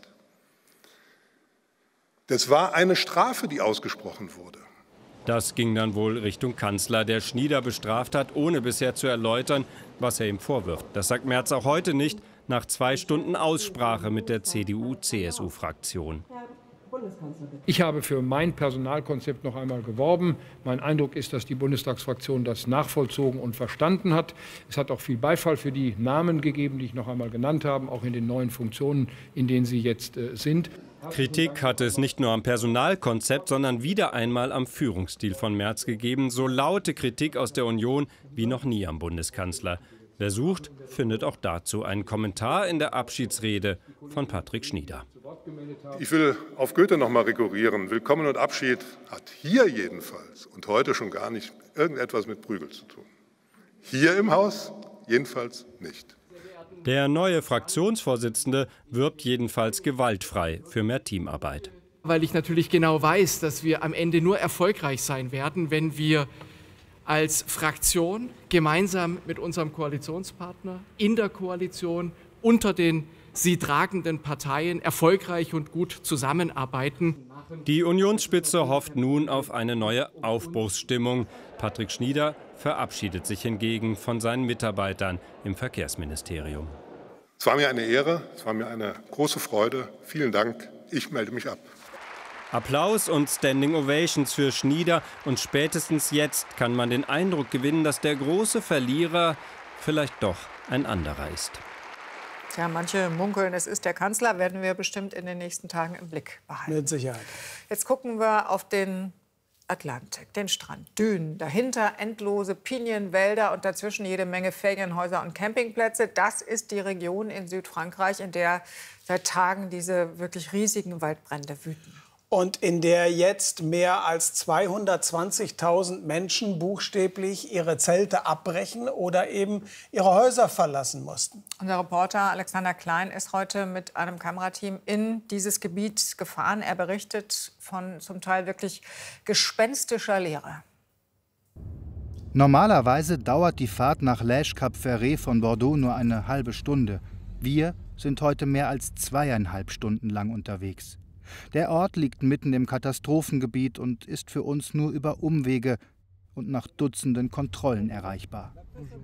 Das war eine Strafe, die ausgesprochen wurde. Das ging dann wohl Richtung Kanzler, der Schnieder bestraft hat, ohne bisher zu erläutern, was er ihm vorwirft. Das sagt Merz auch heute nicht, nach 2 Stunden Aussprache mit der CDU-CSU-Fraktion. Ich habe für mein Personalkonzept noch einmal geworben. Mein Eindruck ist, dass die Bundestagsfraktion das nachvollzogen und verstanden hat. Es hat auch viel Beifall für die Namen gegeben, die ich noch einmal genannt habe, auch in den neuen Funktionen, in denen sie jetzt sind. Kritik hatte es nicht nur am Personalkonzept, sondern wieder einmal am Führungsstil von Merz gegeben. So laute Kritik aus der Union wie noch nie am Bundeskanzler. Wer sucht, findet auch dazu einen Kommentar in der Abschiedsrede von Patrick Schnieder. Ich will auf Goethe noch mal rekurrieren. Willkommen und Abschied hat hier jedenfalls und heute schon gar nicht irgendetwas mit Prügel zu tun. Hier im Haus jedenfalls nicht. Der neue Fraktionsvorsitzende wirbt jedenfalls gewaltfrei für mehr Teamarbeit. Weil ich natürlich genau weiß, dass wir am Ende nur erfolgreich sein werden, wenn wir als Fraktion gemeinsam mit unserem Koalitionspartner in der Koalition unter den sie tragenden Parteien erfolgreich und gut zusammenarbeiten. Die Unionsspitze hofft nun auf eine neue Aufbruchsstimmung. Patrick Schnieder verabschiedet sich hingegen von seinen Mitarbeitern im Verkehrsministerium. Es war mir eine Ehre, es war mir eine große Freude. Vielen Dank, ich melde mich ab. Applaus und Standing Ovations für Schnieder. Und spätestens jetzt kann man den Eindruck gewinnen, dass der große Verlierer vielleicht doch ein anderer ist. Tja, manche munkeln, es ist der Kanzler, werden wir bestimmt in den nächsten Tagen im Blick behalten. Mit Sicherheit. Jetzt gucken wir auf den Atlantik, den Strand, Dünen, dahinter endlose Pinienwälder und dazwischen jede Menge Ferienhäuser und Campingplätze. Das ist die Region in Südfrankreich, in der seit Tagen diese wirklich riesigen Waldbrände wüten. Und in der jetzt mehr als 220.000 Menschen buchstäblich ihre Zelte abbrechen oder eben ihre Häuser verlassen mussten. Unser Reporter Alexander Klein ist heute mit einem Kamerateam in dieses Gebiet gefahren. Er berichtet von zum Teil wirklich gespenstischer Leere. Normalerweise dauert die Fahrt nach Lège-Cap-Ferret von Bordeaux nur eine halbe Stunde. Wir sind heute mehr als 2,5 Stunden lang unterwegs. Der Ort liegt mitten im Katastrophengebiet und ist für uns nur über Umwege und nach Dutzenden Kontrollen erreichbar.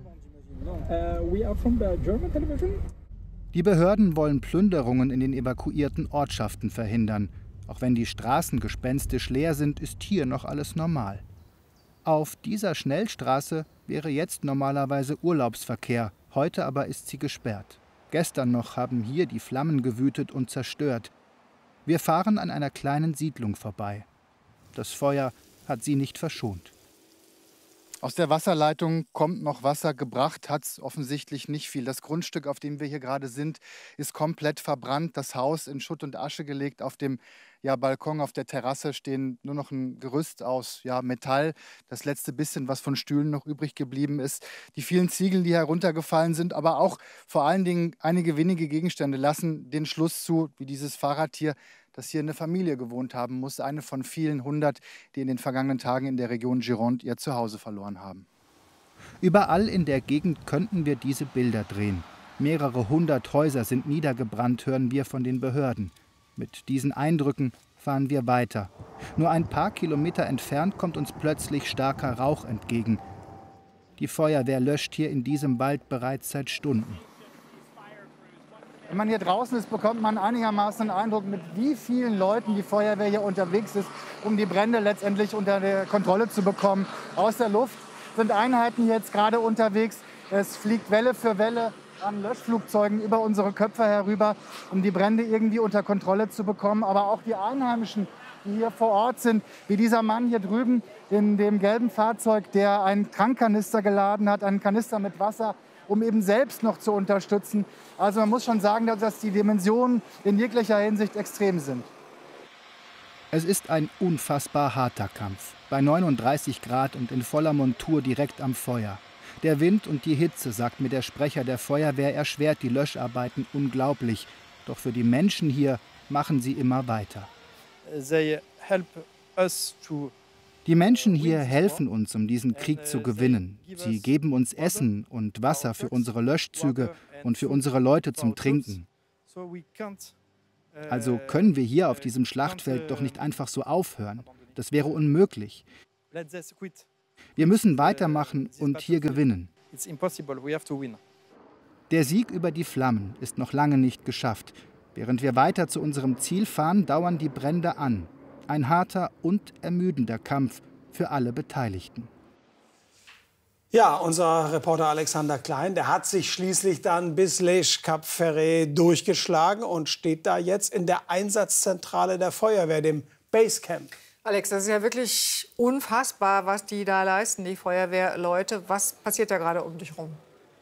Die Behörden wollen Plünderungen in den evakuierten Ortschaften verhindern. Auch wenn die Straßen gespenstisch leer sind, ist hier noch alles normal. Auf dieser Schnellstraße wäre jetzt normalerweise Urlaubsverkehr, heute aber ist sie gesperrt. Gestern noch haben hier die Flammen gewütet und zerstört. Wir fahren an einer kleinen Siedlung vorbei. Das Feuer hat sie nicht verschont. Aus der Wasserleitung kommt noch Wasser, gebracht hat es offensichtlich nicht viel. Das Grundstück, auf dem wir hier gerade sind, ist komplett verbrannt. Das Haus in Schutt und Asche gelegt. Auf dem Balkon, auf der Terrasse stehen nur noch ein Gerüst aus Metall. Das letzte bisschen, was von Stühlen noch übrig geblieben ist. Die vielen Ziegel, die heruntergefallen sind, aber auch vor allen Dingen einige wenige Gegenstände lassen den Schluss zu, wie dieses Fahrrad hier, dass hier eine Familie gewohnt haben muss. Eine von vielen 100, die in den vergangenen Tagen in der Region Gironde ihr Zuhause verloren haben. Überall in der Gegend könnten wir diese Bilder drehen. Mehrere 100 Häuser sind niedergebrannt, hören wir von den Behörden. Mit diesen Eindrücken fahren wir weiter. Nur ein paar Kilometer entfernt kommt uns plötzlich starker Rauch entgegen. Die Feuerwehr löscht hier in diesem Wald bereits seit Stunden. Wenn man hier draußen ist, bekommt man einigermaßen einen Eindruck, mit wie vielen Leuten die Feuerwehr hier unterwegs ist, um die Brände letztendlich unter Kontrolle zu bekommen. Aus der Luft sind Einheiten jetzt gerade unterwegs. Es fliegt Welle für Welle an Löschflugzeugen über unsere Köpfe herüber, um die Brände irgendwie unter Kontrolle zu bekommen. Aber auch die Einheimischen, die hier vor Ort sind, wie dieser Mann hier drüben in dem gelben Fahrzeug, der einen Tankkanister geladen hat, einen Kanister mit Wasser, um eben selbst noch zu unterstützen. Also man muss schon sagen, dass die Dimensionen in jeglicher Hinsicht extrem sind. Es ist ein unfassbar harter Kampf. Bei 39 Grad und in voller Montur direkt am Feuer. Der Wind und die Hitze, sagt mir der Sprecher der Feuerwehr, erschwert die Löscharbeiten unglaublich. Doch für die Menschen hier machen sie immer weiter. Die Menschen hier helfen uns, um diesen Krieg zu gewinnen. Sie geben uns Essen und Wasser für unsere Löschzüge und für unsere Leute zum Trinken. Also können wir hier auf diesem Schlachtfeld doch nicht einfach so aufhören. Das wäre unmöglich. Wir müssen weitermachen und hier gewinnen. Der Sieg über die Flammen ist noch lange nicht geschafft. Während wir weiter zu unserem Ziel fahren, dauern die Brände an. Ein harter und ermüdender Kampf für alle Beteiligten. Ja, unser Reporter Alexander Klein, der hat sich schließlich dann bis Les Cap Ferret durchgeschlagen und steht da jetzt in der Einsatzzentrale der Feuerwehr, dem Basecamp. Alex, das ist ja wirklich unfassbar, was die da leisten, die Feuerwehrleute. Was passiert da gerade um dich rum?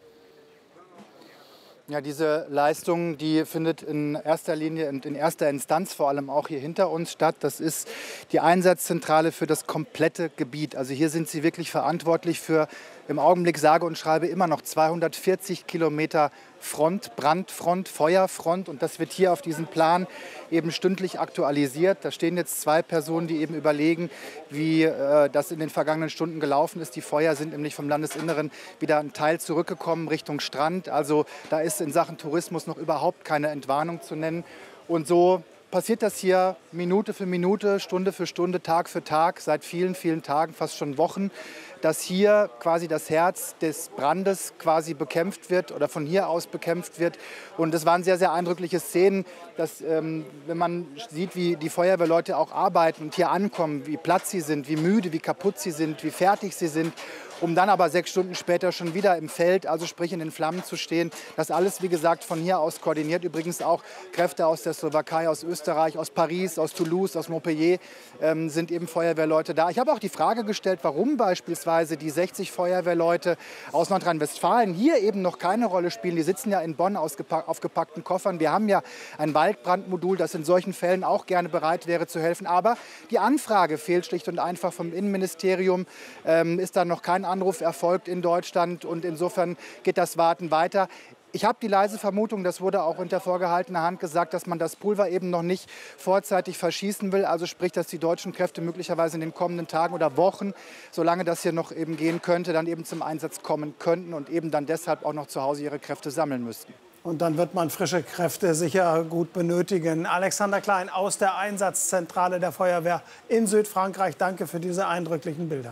Ja, diese Leistung, die findet in erster Linie und in erster Instanz vor allem auch hier hinter uns statt. Das ist die Einsatzzentrale für das komplette Gebiet. Also hier sind sie wirklich verantwortlich für, im Augenblick sage und schreibe, immer noch 240 Kilometer Front, Brandfront, Feuerfront. Und das wird hier auf diesem Plan eben stündlich aktualisiert. Da stehen jetzt 2 Personen, die eben überlegen, wie das in den vergangenen Stunden gelaufen ist. Die Feuer sind nämlich vom Landesinneren wieder ein Teil zurückgekommen Richtung Strand. Also da ist in Sachen Tourismus noch überhaupt keine Entwarnung zu nennen. Und so passiert das hier Minute für Minute, Stunde für Stunde, Tag für Tag, seit vielen, vielen Tagen, fast schon Wochen, dass hier quasi das Herz des Brandes quasi bekämpft wird oder von hier aus bekämpft wird. Und das waren sehr, sehr eindrückliche Szenen, dass, wenn man sieht, wie die Feuerwehrleute auch arbeiten und hier ankommen, wie platt sie sind, wie müde, wie kaputt sie sind, wie fertig sie sind, um dann aber 6 Stunden später schon wieder im Feld, also sprich in den Flammen zu stehen. Das alles, wie gesagt, von hier aus koordiniert. Übrigens auch Kräfte aus der Slowakei, aus Österreich, aus Paris, aus Toulouse, aus Montpellier sind eben Feuerwehrleute da. Ich habe auch die Frage gestellt, warum beispielsweise die 60 Feuerwehrleute aus Nordrhein-Westfalen hier eben noch keine Rolle spielen. Die sitzen ja in Bonn auf gepackten Koffern. Wir haben ja ein Waldbrandmodul, das in solchen Fällen auch gerne bereit wäre zu helfen. Aber die Anfrage fehlt schlicht und einfach vom Innenministerium. Ist da noch kein Anruf erfolgt in Deutschland und insofern geht das Warten weiter. Ich habe die leise Vermutung, das wurde auch unter vorgehaltener Hand gesagt, dass man das Pulver eben noch nicht vorzeitig verschießen will. Also sprich, dass die deutschen Kräfte möglicherweise in den kommenden Tagen oder Wochen, solange das hier noch eben gehen könnte, dann eben zum Einsatz kommen könnten und eben dann deshalb auch noch zu Hause ihre Kräfte sammeln müssten. Und dann wird man frische Kräfte sicher gut benötigen. Alexander Klein aus der Einsatzzentrale der Feuerwehr in Südfrankreich. Danke für diese eindrücklichen Bilder.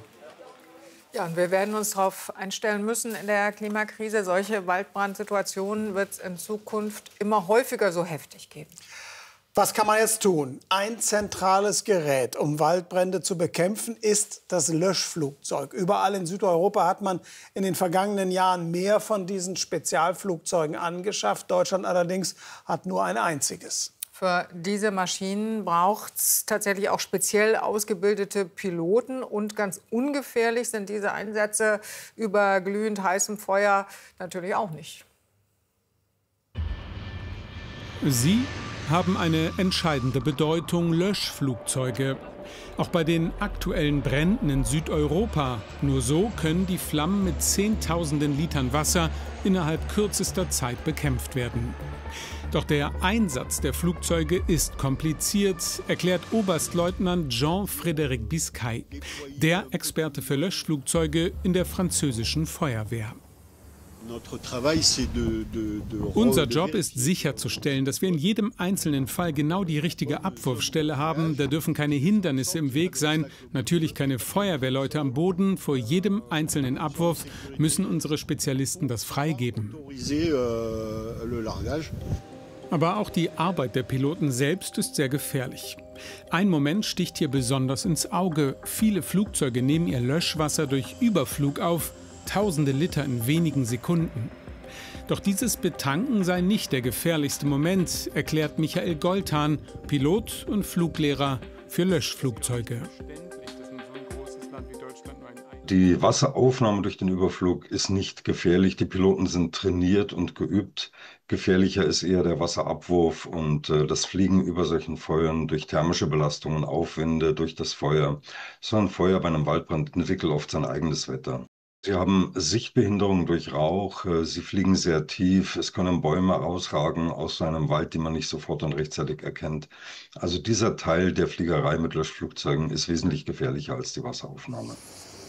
Ja, und wir werden uns darauf einstellen müssen in der Klimakrise. Solche Waldbrandsituationen wird es in Zukunft immer häufiger so heftig geben. Was kann man jetzt tun? Ein zentrales Gerät, um Waldbrände zu bekämpfen, ist das Löschflugzeug. Überall in Südeuropa hat man in den vergangenen Jahren mehr von diesen Spezialflugzeugen angeschafft. Deutschland allerdings hat nur ein einziges. Für diese Maschinen braucht es tatsächlich auch speziell ausgebildete Piloten. Und ganz ungefährlich sind diese Einsätze über glühend heißem Feuer natürlich auch nicht. Sie haben eine entscheidende Bedeutung, Löschflugzeuge. Auch bei den aktuellen Bränden in Südeuropa. Nur so können die Flammen mit Zehntausenden Litern Wasser innerhalb kürzester Zeit bekämpft werden. Doch der Einsatz der Flugzeuge ist kompliziert, erklärt Oberstleutnant Jean-Frédéric Biscay, der Experte für Löschflugzeuge in der französischen Feuerwehr. Unser Job ist sicherzustellen, dass wir in jedem einzelnen Fall genau die richtige Abwurfstelle haben. Da dürfen keine Hindernisse im Weg sein, natürlich keine Feuerwehrleute am Boden. Vor jedem einzelnen Abwurf müssen unsere Spezialisten das freigeben. Aber auch die Arbeit der Piloten selbst ist sehr gefährlich. Ein Moment sticht hier besonders ins Auge. Viele Flugzeuge nehmen ihr Löschwasser durch Überflug auf, tausende Liter in wenigen Sekunden. Doch dieses Betanken sei nicht der gefährlichste Moment, erklärt Michael Goltan, Pilot und Fluglehrer für Löschflugzeuge. Die Wasseraufnahme durch den Überflug ist nicht gefährlich. Die Piloten sind trainiert und geübt. Gefährlicher ist eher der Wasserabwurf und das Fliegen über solchen Feuern durch thermische Belastungen, Aufwinde, durch das Feuer. So ein Feuer bei einem Waldbrand entwickelt oft sein eigenes Wetter. Sie haben Sichtbehinderung durch Rauch, sie fliegen sehr tief, es können Bäume rausragen aus so einem Wald, die man nicht sofort und rechtzeitig erkennt. Also dieser Teil der Fliegerei mit Löschflugzeugen ist wesentlich gefährlicher als die Wasseraufnahme.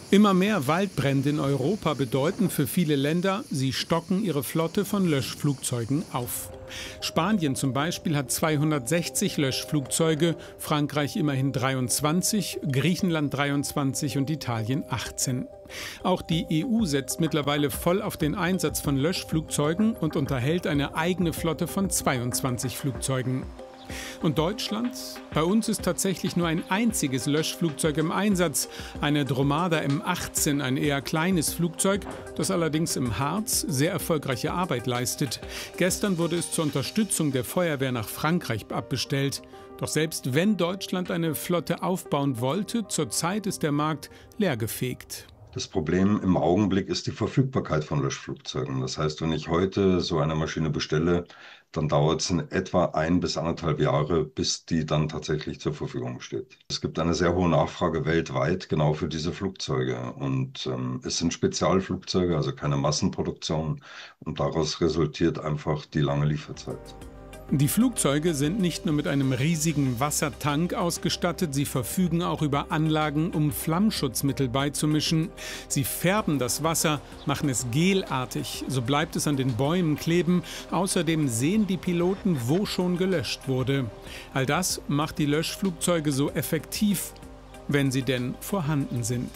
Immer mehr Waldbrände in Europa bedeuten für viele Länder, sie stocken ihre Flotte von Löschflugzeugen auf. Spanien zum Beispiel hat 260 Löschflugzeuge, Frankreich immerhin 23, Griechenland 23 und Italien 18. Auch die EU setzt mittlerweile voll auf den Einsatz von Löschflugzeugen und unterhält eine eigene Flotte von 22 Flugzeugen. Und Deutschland? Bei uns ist tatsächlich nur ein einziges Löschflugzeug im Einsatz, eine Dromada M18, ein eher kleines Flugzeug, das allerdings im Harz sehr erfolgreiche Arbeit leistet. Gestern wurde es zur Unterstützung der Feuerwehr nach Frankreich abbestellt. Doch selbst wenn Deutschland eine Flotte aufbauen wollte, zurzeit ist der Markt leergefegt. Das Problem im Augenblick ist die Verfügbarkeit von Löschflugzeugen. Das heißt, wenn ich heute so eine Maschine bestelle, dann dauert es in etwa 1 bis 1,5 Jahre, bis die dann tatsächlich zur Verfügung steht. Es gibt eine sehr hohe Nachfrage weltweit genau für diese Flugzeuge. Und es sind Spezialflugzeuge, also keine Massenproduktion. Und daraus resultiert einfach die lange Lieferzeit. Die Flugzeuge sind nicht nur mit einem riesigen Wassertank ausgestattet, sie verfügen auch über Anlagen, um Flammschutzmittel beizumischen. Sie färben das Wasser, machen es gelartig, so bleibt es an den Bäumen kleben. Außerdem sehen die Piloten, wo schon gelöscht wurde. All das macht die Löschflugzeuge so effektiv, wenn sie denn vorhanden sind.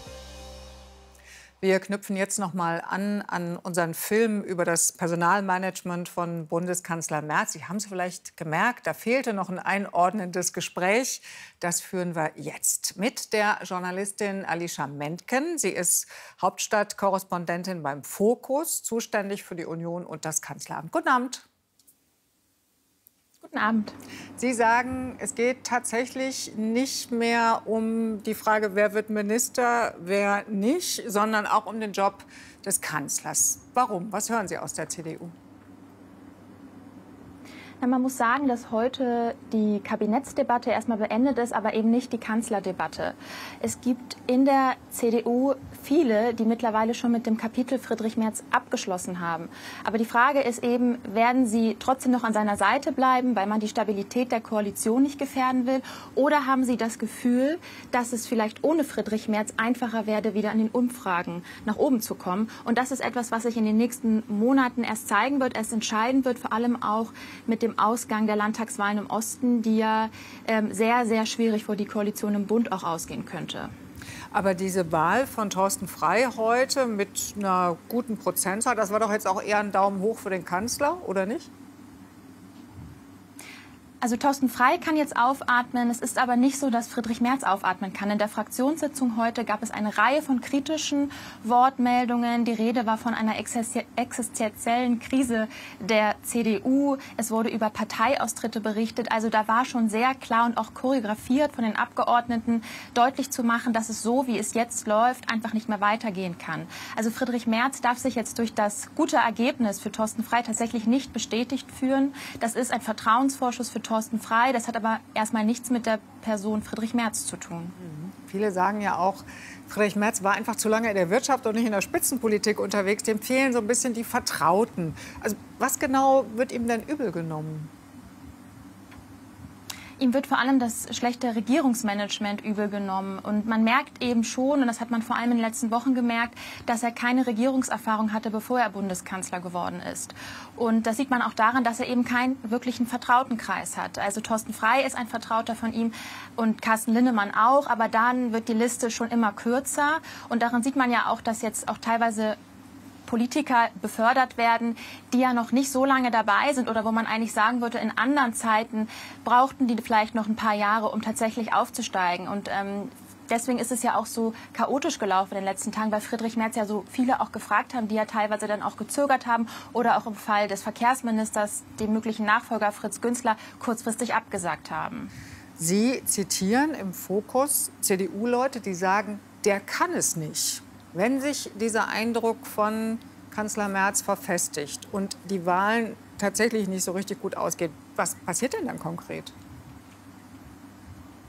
Wir knüpfen jetzt noch mal an unseren Film über das Personalmanagement von Bundeskanzler Merz. Sie haben es vielleicht gemerkt, da fehlte noch ein einordnendes Gespräch. Das führen wir jetzt mit der Journalistin Alicia Mentken. Sie ist Hauptstadtkorrespondentin beim Fokus, zuständig für die Union und das Kanzleramt. Guten Abend. Guten Abend. Sie sagen, es geht tatsächlich nicht mehr um die Frage, wer wird Minister, wer nicht, sondern auch um den Job des Kanzlers. Warum? Was hören Sie aus der CDU? Na, man muss sagen, dass heute die Kabinettsdebatte erstmal beendet ist, aber eben nicht die Kanzlerdebatte. Es gibt in der CDU viele, die mittlerweile schon mit dem Kapitel Friedrich Merz abgeschlossen haben. Aber die Frage ist eben, werden sie trotzdem noch an seiner Seite bleiben, weil man die Stabilität der Koalition nicht gefährden will? Oder haben sie das Gefühl, dass es vielleicht ohne Friedrich Merz einfacher werde, wieder an den Umfragen nach oben zu kommen? Und das ist etwas, was sich in den nächsten Monaten erst zeigen wird, erst entscheiden wird, vor allem auch mit dem Ausgang der Landtagswahlen im Osten, die ja sehr, sehr schwierig vor die Koalition im Bund auch ausgehen könnte. Aber diese Wahl von Thorsten Frey heute mit einer guten Prozentzahl, das war doch jetzt auch eher ein Daumen hoch für den Kanzler, oder nicht? Also Thorsten Frey kann jetzt aufatmen. Es ist aber nicht so, dass Friedrich Merz aufatmen kann. In der Fraktionssitzung heute gab es eine Reihe von kritischen Wortmeldungen. Die Rede war von einer existenziellen Krise der CDU. Es wurde über Parteiaustritte berichtet. Also da war schon sehr klar und auch choreografiert von den Abgeordneten deutlich zu machen, dass es so, wie es jetzt läuft, einfach nicht mehr weitergehen kann. Also Friedrich Merz darf sich jetzt durch das gute Ergebnis für Thorsten Frey tatsächlich nicht bestätigt fühlen. Das ist ein Vertrauensvorschuss für Thorsten Frey. Das hat aber erstmal nichts mit der Person Friedrich Merz zu tun. Viele sagen ja auch, Friedrich Merz war einfach zu lange in der Wirtschaft und nicht in der Spitzenpolitik unterwegs. Dem fehlen so ein bisschen die Vertrauten. Also was genau wird ihm denn übel genommen? Ihm wird vor allem das schlechte Regierungsmanagement übel genommen. Und man merkt eben schon, und das hat man vor allem in den letzten Wochen gemerkt, dass er keine Regierungserfahrung hatte, bevor er Bundeskanzler geworden ist. Und das sieht man auch daran, dass er eben keinen wirklichen Vertrautenkreis hat. Also Thorsten Frey ist ein Vertrauter von ihm und Carsten Linnemann auch. Aber dann wird die Liste schon immer kürzer. Und daran sieht man ja auch, dass jetzt auch teilweise Politiker befördert werden, die ja noch nicht so lange dabei sind oder wo man eigentlich sagen würde, in anderen Zeiten brauchten die vielleicht noch ein paar Jahre, um tatsächlich aufzusteigen. Und deswegen ist es ja auch so chaotisch gelaufen in den letzten Tagen, weil Friedrich Merz ja so viele auch gefragt haben, die ja teilweise dann auch gezögert haben oder auch im Fall des Verkehrsministers, dem möglichen Nachfolger Fritz Günzler, kurzfristig abgesagt haben. Sie zitieren im Fokus CDU-Leute, die sagen, der kann es nicht. Wenn sich dieser Eindruck von Kanzler Merz verfestigt und die Wahlen tatsächlich nicht so richtig gut ausgehen, was passiert denn dann konkret?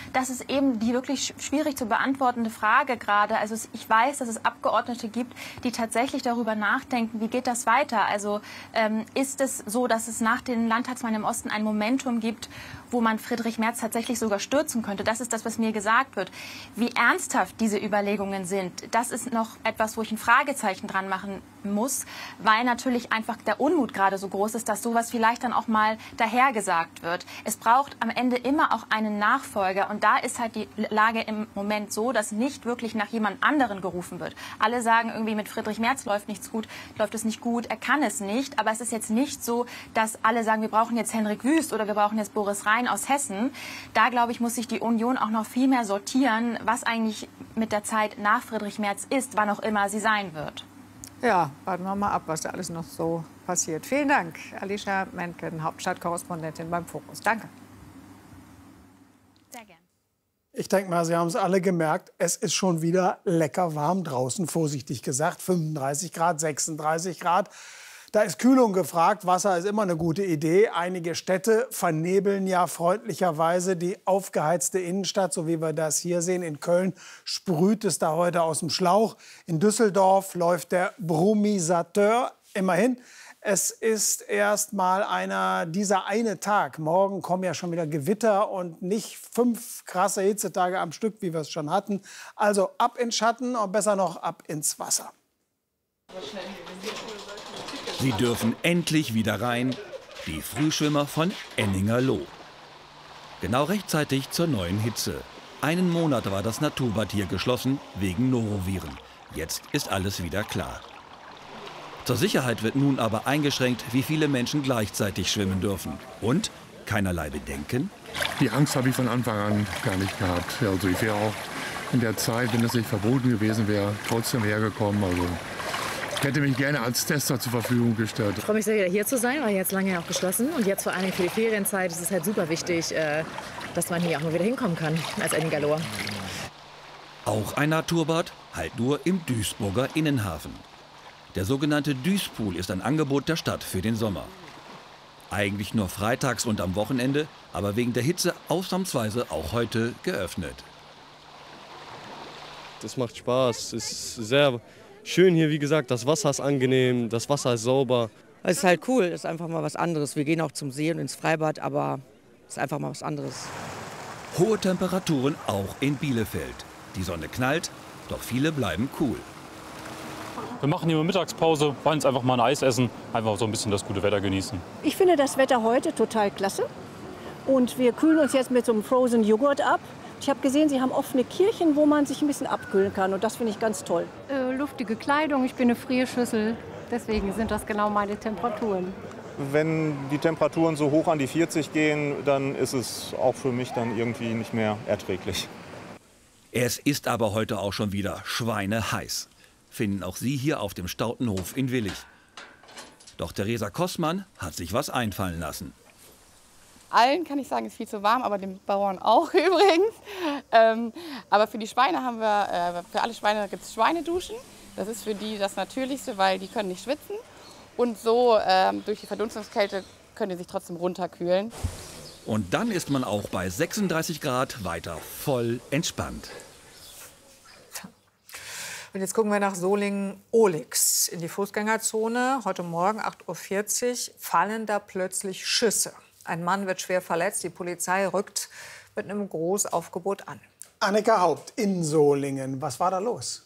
Das ist eben die wirklich schwierig zu beantwortende Frage gerade. Also ich weiß, dass es Abgeordnete gibt, die tatsächlich darüber nachdenken, wie geht das weiter? Also ist es so, dass es nach den Landtagswahlen im Osten ein Momentum gibt, wo man Friedrich Merz tatsächlich sogar stürzen könnte? Das ist das, was mir gesagt wird. Wie ernsthaft diese Überlegungen sind, das ist noch etwas, wo ich ein Fragezeichen dran machen muss, weil natürlich einfach der Unmut gerade so groß ist, dass sowas vielleicht dann auch mal dahergesagt wird. Es braucht am Ende immer auch einen Nachfolger und da ist halt die Lage im Moment so, dass nicht wirklich nach jemand anderen gerufen wird. Alle sagen irgendwie, mit Friedrich Merz läuft nichts gut, läuft es nicht gut, er kann es nicht, aber es ist jetzt nicht so, dass alle sagen, wir brauchen jetzt Henrik Wüst oder wir brauchen jetzt Boris Rhein aus Hessen. Da, glaube ich, muss sich die Union auch noch viel mehr sortieren, was eigentlich mit der Zeit nach Friedrich Merz ist, wann auch immer sie sein wird. Ja, warten wir mal ab, was da alles noch so passiert. Vielen Dank, Alicia Menken, Hauptstadtkorrespondentin beim Fokus. Danke. Sehr gern. Ich denke mal, Sie haben es alle gemerkt, es ist schon wieder lecker warm draußen, vorsichtig gesagt. 35 Grad, 36 Grad. Da ist Kühlung gefragt. Wasser ist immer eine gute Idee. Einige Städte vernebeln ja freundlicherweise die aufgeheizte Innenstadt, so wie wir das hier sehen. In Köln sprüht es da heute aus dem Schlauch. In Düsseldorf läuft der Brumisateur. Immerhin, es ist erst mal dieser eine Tag. Morgen kommen ja schon wieder Gewitter und nicht 5 krasse Hitzetage am Stück, wie wir es schon hatten. Also ab in Schatten und besser noch ab ins Wasser. Sie dürfen endlich wieder rein, die Frühschwimmer von Enningerloh. Genau rechtzeitig zur neuen Hitze. Einen Monat war das Naturbad hier geschlossen wegen Noroviren. Jetzt ist alles wieder klar. Zur Sicherheit wird nun aber eingeschränkt, wie viele Menschen gleichzeitig schwimmen dürfen. Und keinerlei Bedenken? Die Angst habe ich von Anfang an gar nicht gehabt. Also ich wäre auch in der Zeit, wenn es nicht verboten gewesen wäre, trotzdem hergekommen. Also ich hätte mich gerne als Tester zur Verfügung gestellt. Ich freue mich sehr, wieder hier zu sein, weil jetzt lange ja auch geschlossen. Und jetzt vor allem für die Ferienzeit ist es halt super wichtig, dass man hier auch mal wieder hinkommen kann als Enningerloher. Auch ein Naturbad, halt nur im Duisburger Innenhafen. Der sogenannte Duispool ist ein Angebot der Stadt für den Sommer. Eigentlich nur freitags und am Wochenende, aber wegen der Hitze ausnahmsweise auch heute geöffnet. Das macht Spaß, es ist sehr schön hier, wie gesagt, das Wasser ist angenehm, das Wasser ist sauber. Es ist halt cool, es ist einfach mal was anderes. Wir gehen auch zum See und ins Freibad, aber es ist einfach mal was anderes. Hohe Temperaturen auch in Bielefeld. Die Sonne knallt, doch viele bleiben cool. Wir machen hier Mittagspause, wollen jetzt einfach mal ein Eis essen, einfach so ein bisschen das gute Wetter genießen. Ich finde das Wetter heute total klasse. Und wir kühlen uns jetzt mit so einem Frozen Joghurt ab. Ich habe gesehen, Sie haben offene Kirchen, wo man sich ein bisschen abkühlen kann. Und das finde ich ganz toll. Luftige Kleidung, ich bin eine Frierschüssel. Deswegen sind das genau meine Temperaturen. Wenn die Temperaturen so hoch an die 40 gehen, dann ist es auch für mich dann irgendwie nicht mehr erträglich. Es ist aber heute auch schon wieder schweineheiß. Finden auch Sie hier auf dem Stautenhof in Willich. Doch Theresa Kossmann hat sich was einfallen lassen. Allen kann ich sagen, es ist viel zu warm, aber den Bauern auch übrigens. Aber für die Schweine haben wir, für alle Schweine gibt es Schweineduschen. Das ist für die das Natürlichste, weil die können nicht schwitzen. Und so durch die Verdunstungskälte können die sich trotzdem runterkühlen. Und dann ist man auch bei 36 Grad weiter voll entspannt. Und jetzt gucken wir nach Solingen-Ohlix in die Fußgängerzone. Heute Morgen 8:40 Uhr fallen da plötzlich Schüsse. Ein Mann wird schwer verletzt. Die Polizei rückt mit einem Großaufgebot an. Annika Haupt in Solingen. Was war da los?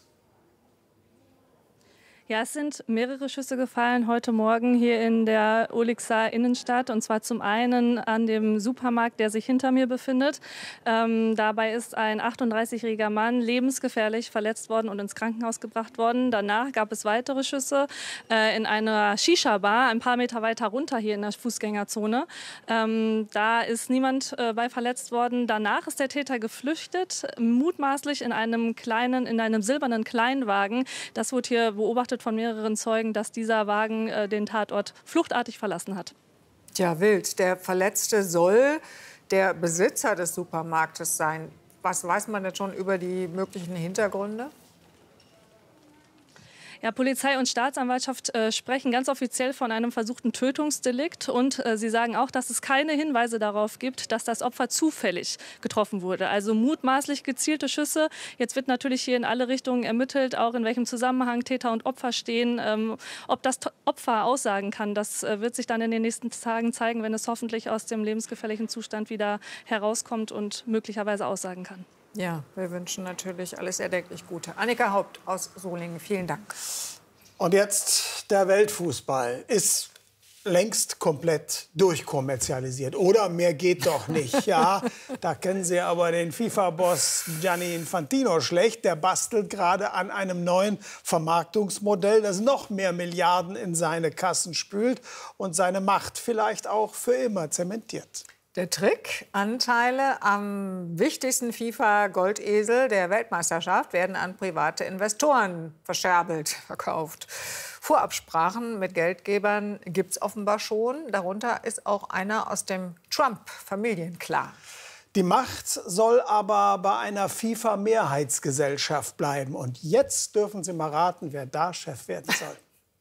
Ja, es sind mehrere Schüsse gefallen heute Morgen hier in der Ohlixer Innenstadt. Und zwar zum einen an dem Supermarkt, der sich hinter mir befindet. Dabei ist ein 38-jähriger Mann lebensgefährlich verletzt worden und ins Krankenhaus gebracht worden. Danach gab es weitere Schüsse in einer Shisha-Bar, ein paar Meter weiter runter hier in der Fußgängerzone. Da ist niemand bei verletzt worden. Danach ist der Täter geflüchtet, mutmaßlich in einem silbernen Kleinwagen. Das wurde hier beobachtet von mehreren Zeugen, dass dieser Wagen den Tatort fluchtartig verlassen hat. Tja, wild. Der Verletzte soll der Besitzer des Supermarktes sein. Was weiß man denn schon über die möglichen Hintergründe? Ja, Polizei und Staatsanwaltschaft sprechen ganz offiziell von einem versuchten Tötungsdelikt. Und sie sagen auch, dass es keine Hinweise darauf gibt, dass das Opfer zufällig getroffen wurde. Also mutmaßlich gezielte Schüsse. Jetzt wird natürlich hier in alle Richtungen ermittelt, auch in welchem Zusammenhang Täter und Opfer stehen. Ob das Opfer aussagen kann, das wird sich dann in den nächsten Tagen zeigen, wenn es hoffentlich aus dem lebensgefährlichen Zustand wieder herauskommt und möglicherweise aussagen kann. Ja, wir wünschen natürlich alles erdenklich Gute. Annika Haupt aus Solingen, vielen Dank. Und jetzt der Weltfußball ist längst komplett durchkommerzialisiert. Oder mehr geht doch nicht. Ja, da kennen Sie aber den FIFA-Boss Gianni Infantino schlecht. Der bastelt gerade an einem neuen Vermarktungsmodell, das noch mehr Milliarden in seine Kassen spült und seine Macht vielleicht auch für immer zementiert. Der Trick: Anteile am wichtigsten FIFA-Goldesel der Weltmeisterschaft werden an private Investoren verscherbelt, verkauft. Vorabsprachen mit Geldgebern gibt es offenbar schon. Darunter ist auch einer aus dem Trump-Familienclan. Die Macht soll aber bei einer FIFA-Mehrheitsgesellschaft bleiben. Und jetzt dürfen Sie mal raten, wer da Chef werden soll.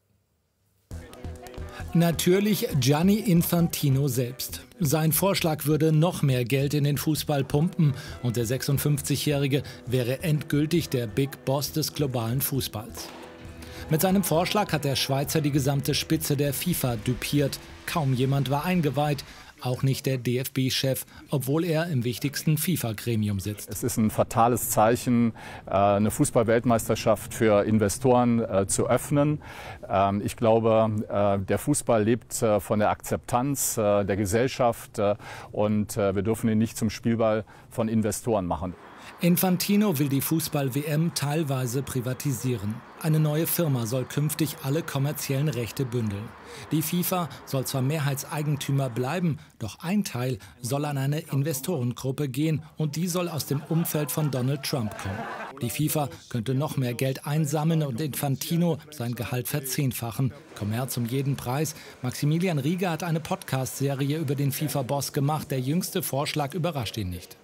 Natürlich Gianni Infantino selbst. Sein Vorschlag würde noch mehr Geld in den Fußball pumpen und der 56-Jährige wäre endgültig der Big Boss des globalen Fußballs. Mit seinem Vorschlag hat der Schweizer die gesamte Spitze der FIFA düpiert. Kaum jemand war eingeweiht. Auch nicht der DFB-Chef, obwohl er im wichtigsten FIFA-Gremium sitzt. Es ist ein fatales Zeichen, eine Fußball-Weltmeisterschaft für Investoren zu öffnen. Ich glaube, der Fußball lebt von der Akzeptanz der Gesellschaft und wir dürfen ihn nicht zum Spielball von Investoren machen. Infantino will die Fußball-WM teilweise privatisieren. Eine neue Firma soll künftig alle kommerziellen Rechte bündeln. Die FIFA soll zwar Mehrheitseigentümer bleiben, doch ein Teil soll an eine Investorengruppe gehen und die soll aus dem Umfeld von Donald Trump kommen. Die FIFA könnte noch mehr Geld einsammeln und Infantino sein Gehalt verzehnfachen. Kommerz um jeden Preis. Maximilian Rieger hat eine Podcast-Serie über den FIFA-Boss gemacht. Der jüngste Vorschlag überrascht ihn nicht.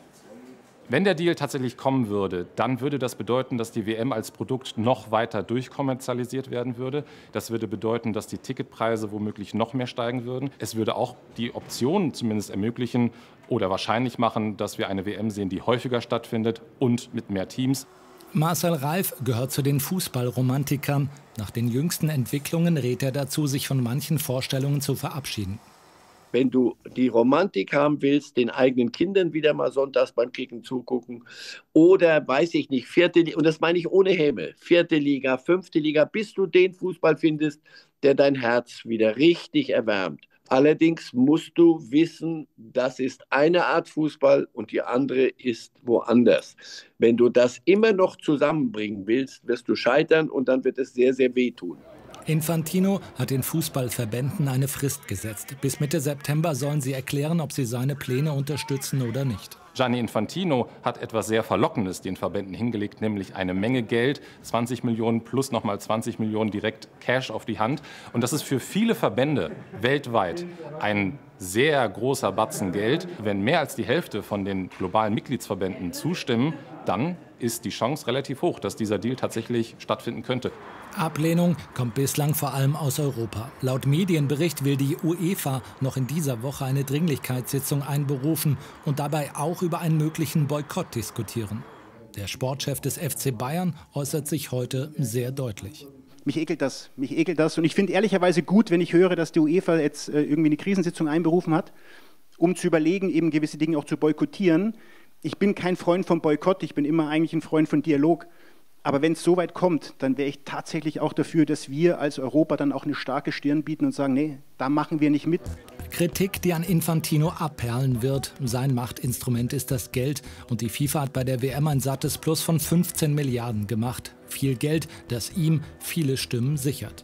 Wenn der Deal tatsächlich kommen würde, dann würde das bedeuten, dass die WM als Produkt noch weiter durchkommerzialisiert werden würde. Das würde bedeuten, dass die Ticketpreise womöglich noch mehr steigen würden. Es würde auch die Option zumindest ermöglichen oder wahrscheinlich machen, dass wir eine WM sehen, die häufiger stattfindet und mit mehr Teams. Marcel Reif gehört zu den Fußballromantikern. Nach den jüngsten Entwicklungen rät er dazu, sich von manchen Vorstellungen zu verabschieden. Wenn du die Romantik haben willst, den eigenen Kindern wieder mal sonntags beim Kicken zugucken oder, weiß ich nicht, vierte Liga, und das meine ich ohne Häme, 4. Liga, 5. Liga, bis du den Fußball findest, der dein Herz wieder richtig erwärmt. Allerdings musst du wissen, das ist eine Art Fußball und die andere ist woanders. Wenn du das immer noch zusammenbringen willst, wirst du scheitern und dann wird es sehr, sehr wehtun. Infantino hat den Fußballverbänden eine Frist gesetzt. Bis Mitte September sollen sie erklären, ob sie seine Pläne unterstützen oder nicht. Gianni Infantino hat etwas sehr Verlockendes den Verbänden hingelegt, nämlich eine Menge Geld, 20 Millionen plus nochmal 20 Millionen direkt Cash auf die Hand. Und das ist für viele Verbände weltweit ein sehr großer Batzen Geld. Wenn mehr als die Hälfte von den globalen Mitgliedsverbänden zustimmen, dann ist die Chance relativ hoch, dass dieser Deal tatsächlich stattfinden könnte. Ablehnung kommt bislang vor allem aus Europa. Laut Medienbericht will die UEFA noch in dieser Woche eine Dringlichkeitssitzung einberufen und dabei auch über einen möglichen Boykott diskutieren. Der Sportchef des FC Bayern äußert sich heute sehr deutlich. Mich ekelt das. Und ich finde ehrlicherweise gut, wenn ich höre, dass die UEFA jetzt irgendwie eine Krisensitzung einberufen hat, um zu überlegen, eben gewisse Dinge auch zu boykottieren. Ich bin kein Freund vom Boykott, ich bin immer eigentlich ein Freund von Dialog. Aber wenn es so weit kommt, dann wäre ich tatsächlich auch dafür, dass wir als Europa dann auch eine starke Stirn bieten und sagen, nee, da machen wir nicht mit. Kritik, die an Infantino abperlen wird. Sein Machtinstrument ist das Geld. Und die FIFA hat bei der WM ein sattes Plus von 15 Milliarden gemacht. Viel Geld, das ihm viele Stimmen sichert.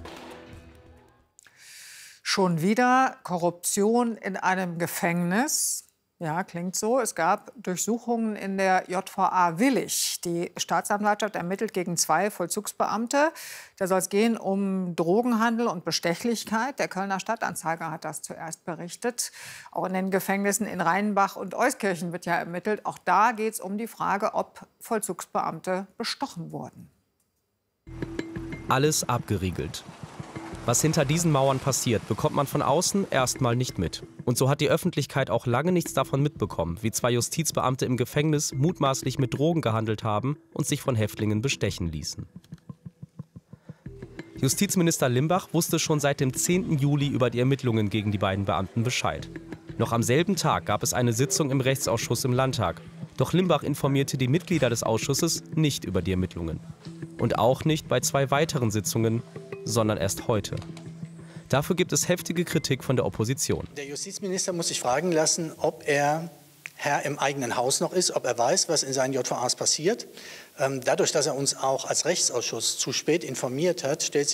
Schon wieder Korruption in einem Gefängnis. Ja, klingt so. Es gab Durchsuchungen in der JVA Willich. Die Staatsanwaltschaft ermittelt gegen 2 Vollzugsbeamte. Da soll es gehen um Drogenhandel und Bestechlichkeit. Der Kölner Stadtanzeiger hat das zuerst berichtet. Auch in den Gefängnissen in Rheinbach und Euskirchen wird ja ermittelt. Auch da geht es um die Frage, ob Vollzugsbeamte bestochen wurden. Alles abgeriegelt. Was hinter diesen Mauern passiert, bekommt man von außen erstmal nicht mit. Und so hat die Öffentlichkeit auch lange nichts davon mitbekommen, wie 2 Justizbeamte im Gefängnis mutmaßlich mit Drogen gehandelt haben und sich von Häftlingen bestechen ließen. Justizminister Limbach wusste schon seit dem 10. Juli über die Ermittlungen gegen die beiden Beamten Bescheid. Noch am selben Tag gab es eine Sitzung im Rechtsausschuss im Landtag. Doch Limbach informierte die Mitglieder des Ausschusses nicht über die Ermittlungen. Und auch nicht bei 2 weiteren Sitzungen, sondern erst heute. Dafür gibt es heftige Kritik von der Opposition. Der Justizminister muss sich fragen lassen, ob er Herr im eigenen Haus noch ist, ob er weiß, was in seinen JVAs passiert. Dadurch, dass er uns auch als Rechtsausschuss zu spät informiert hat, stellt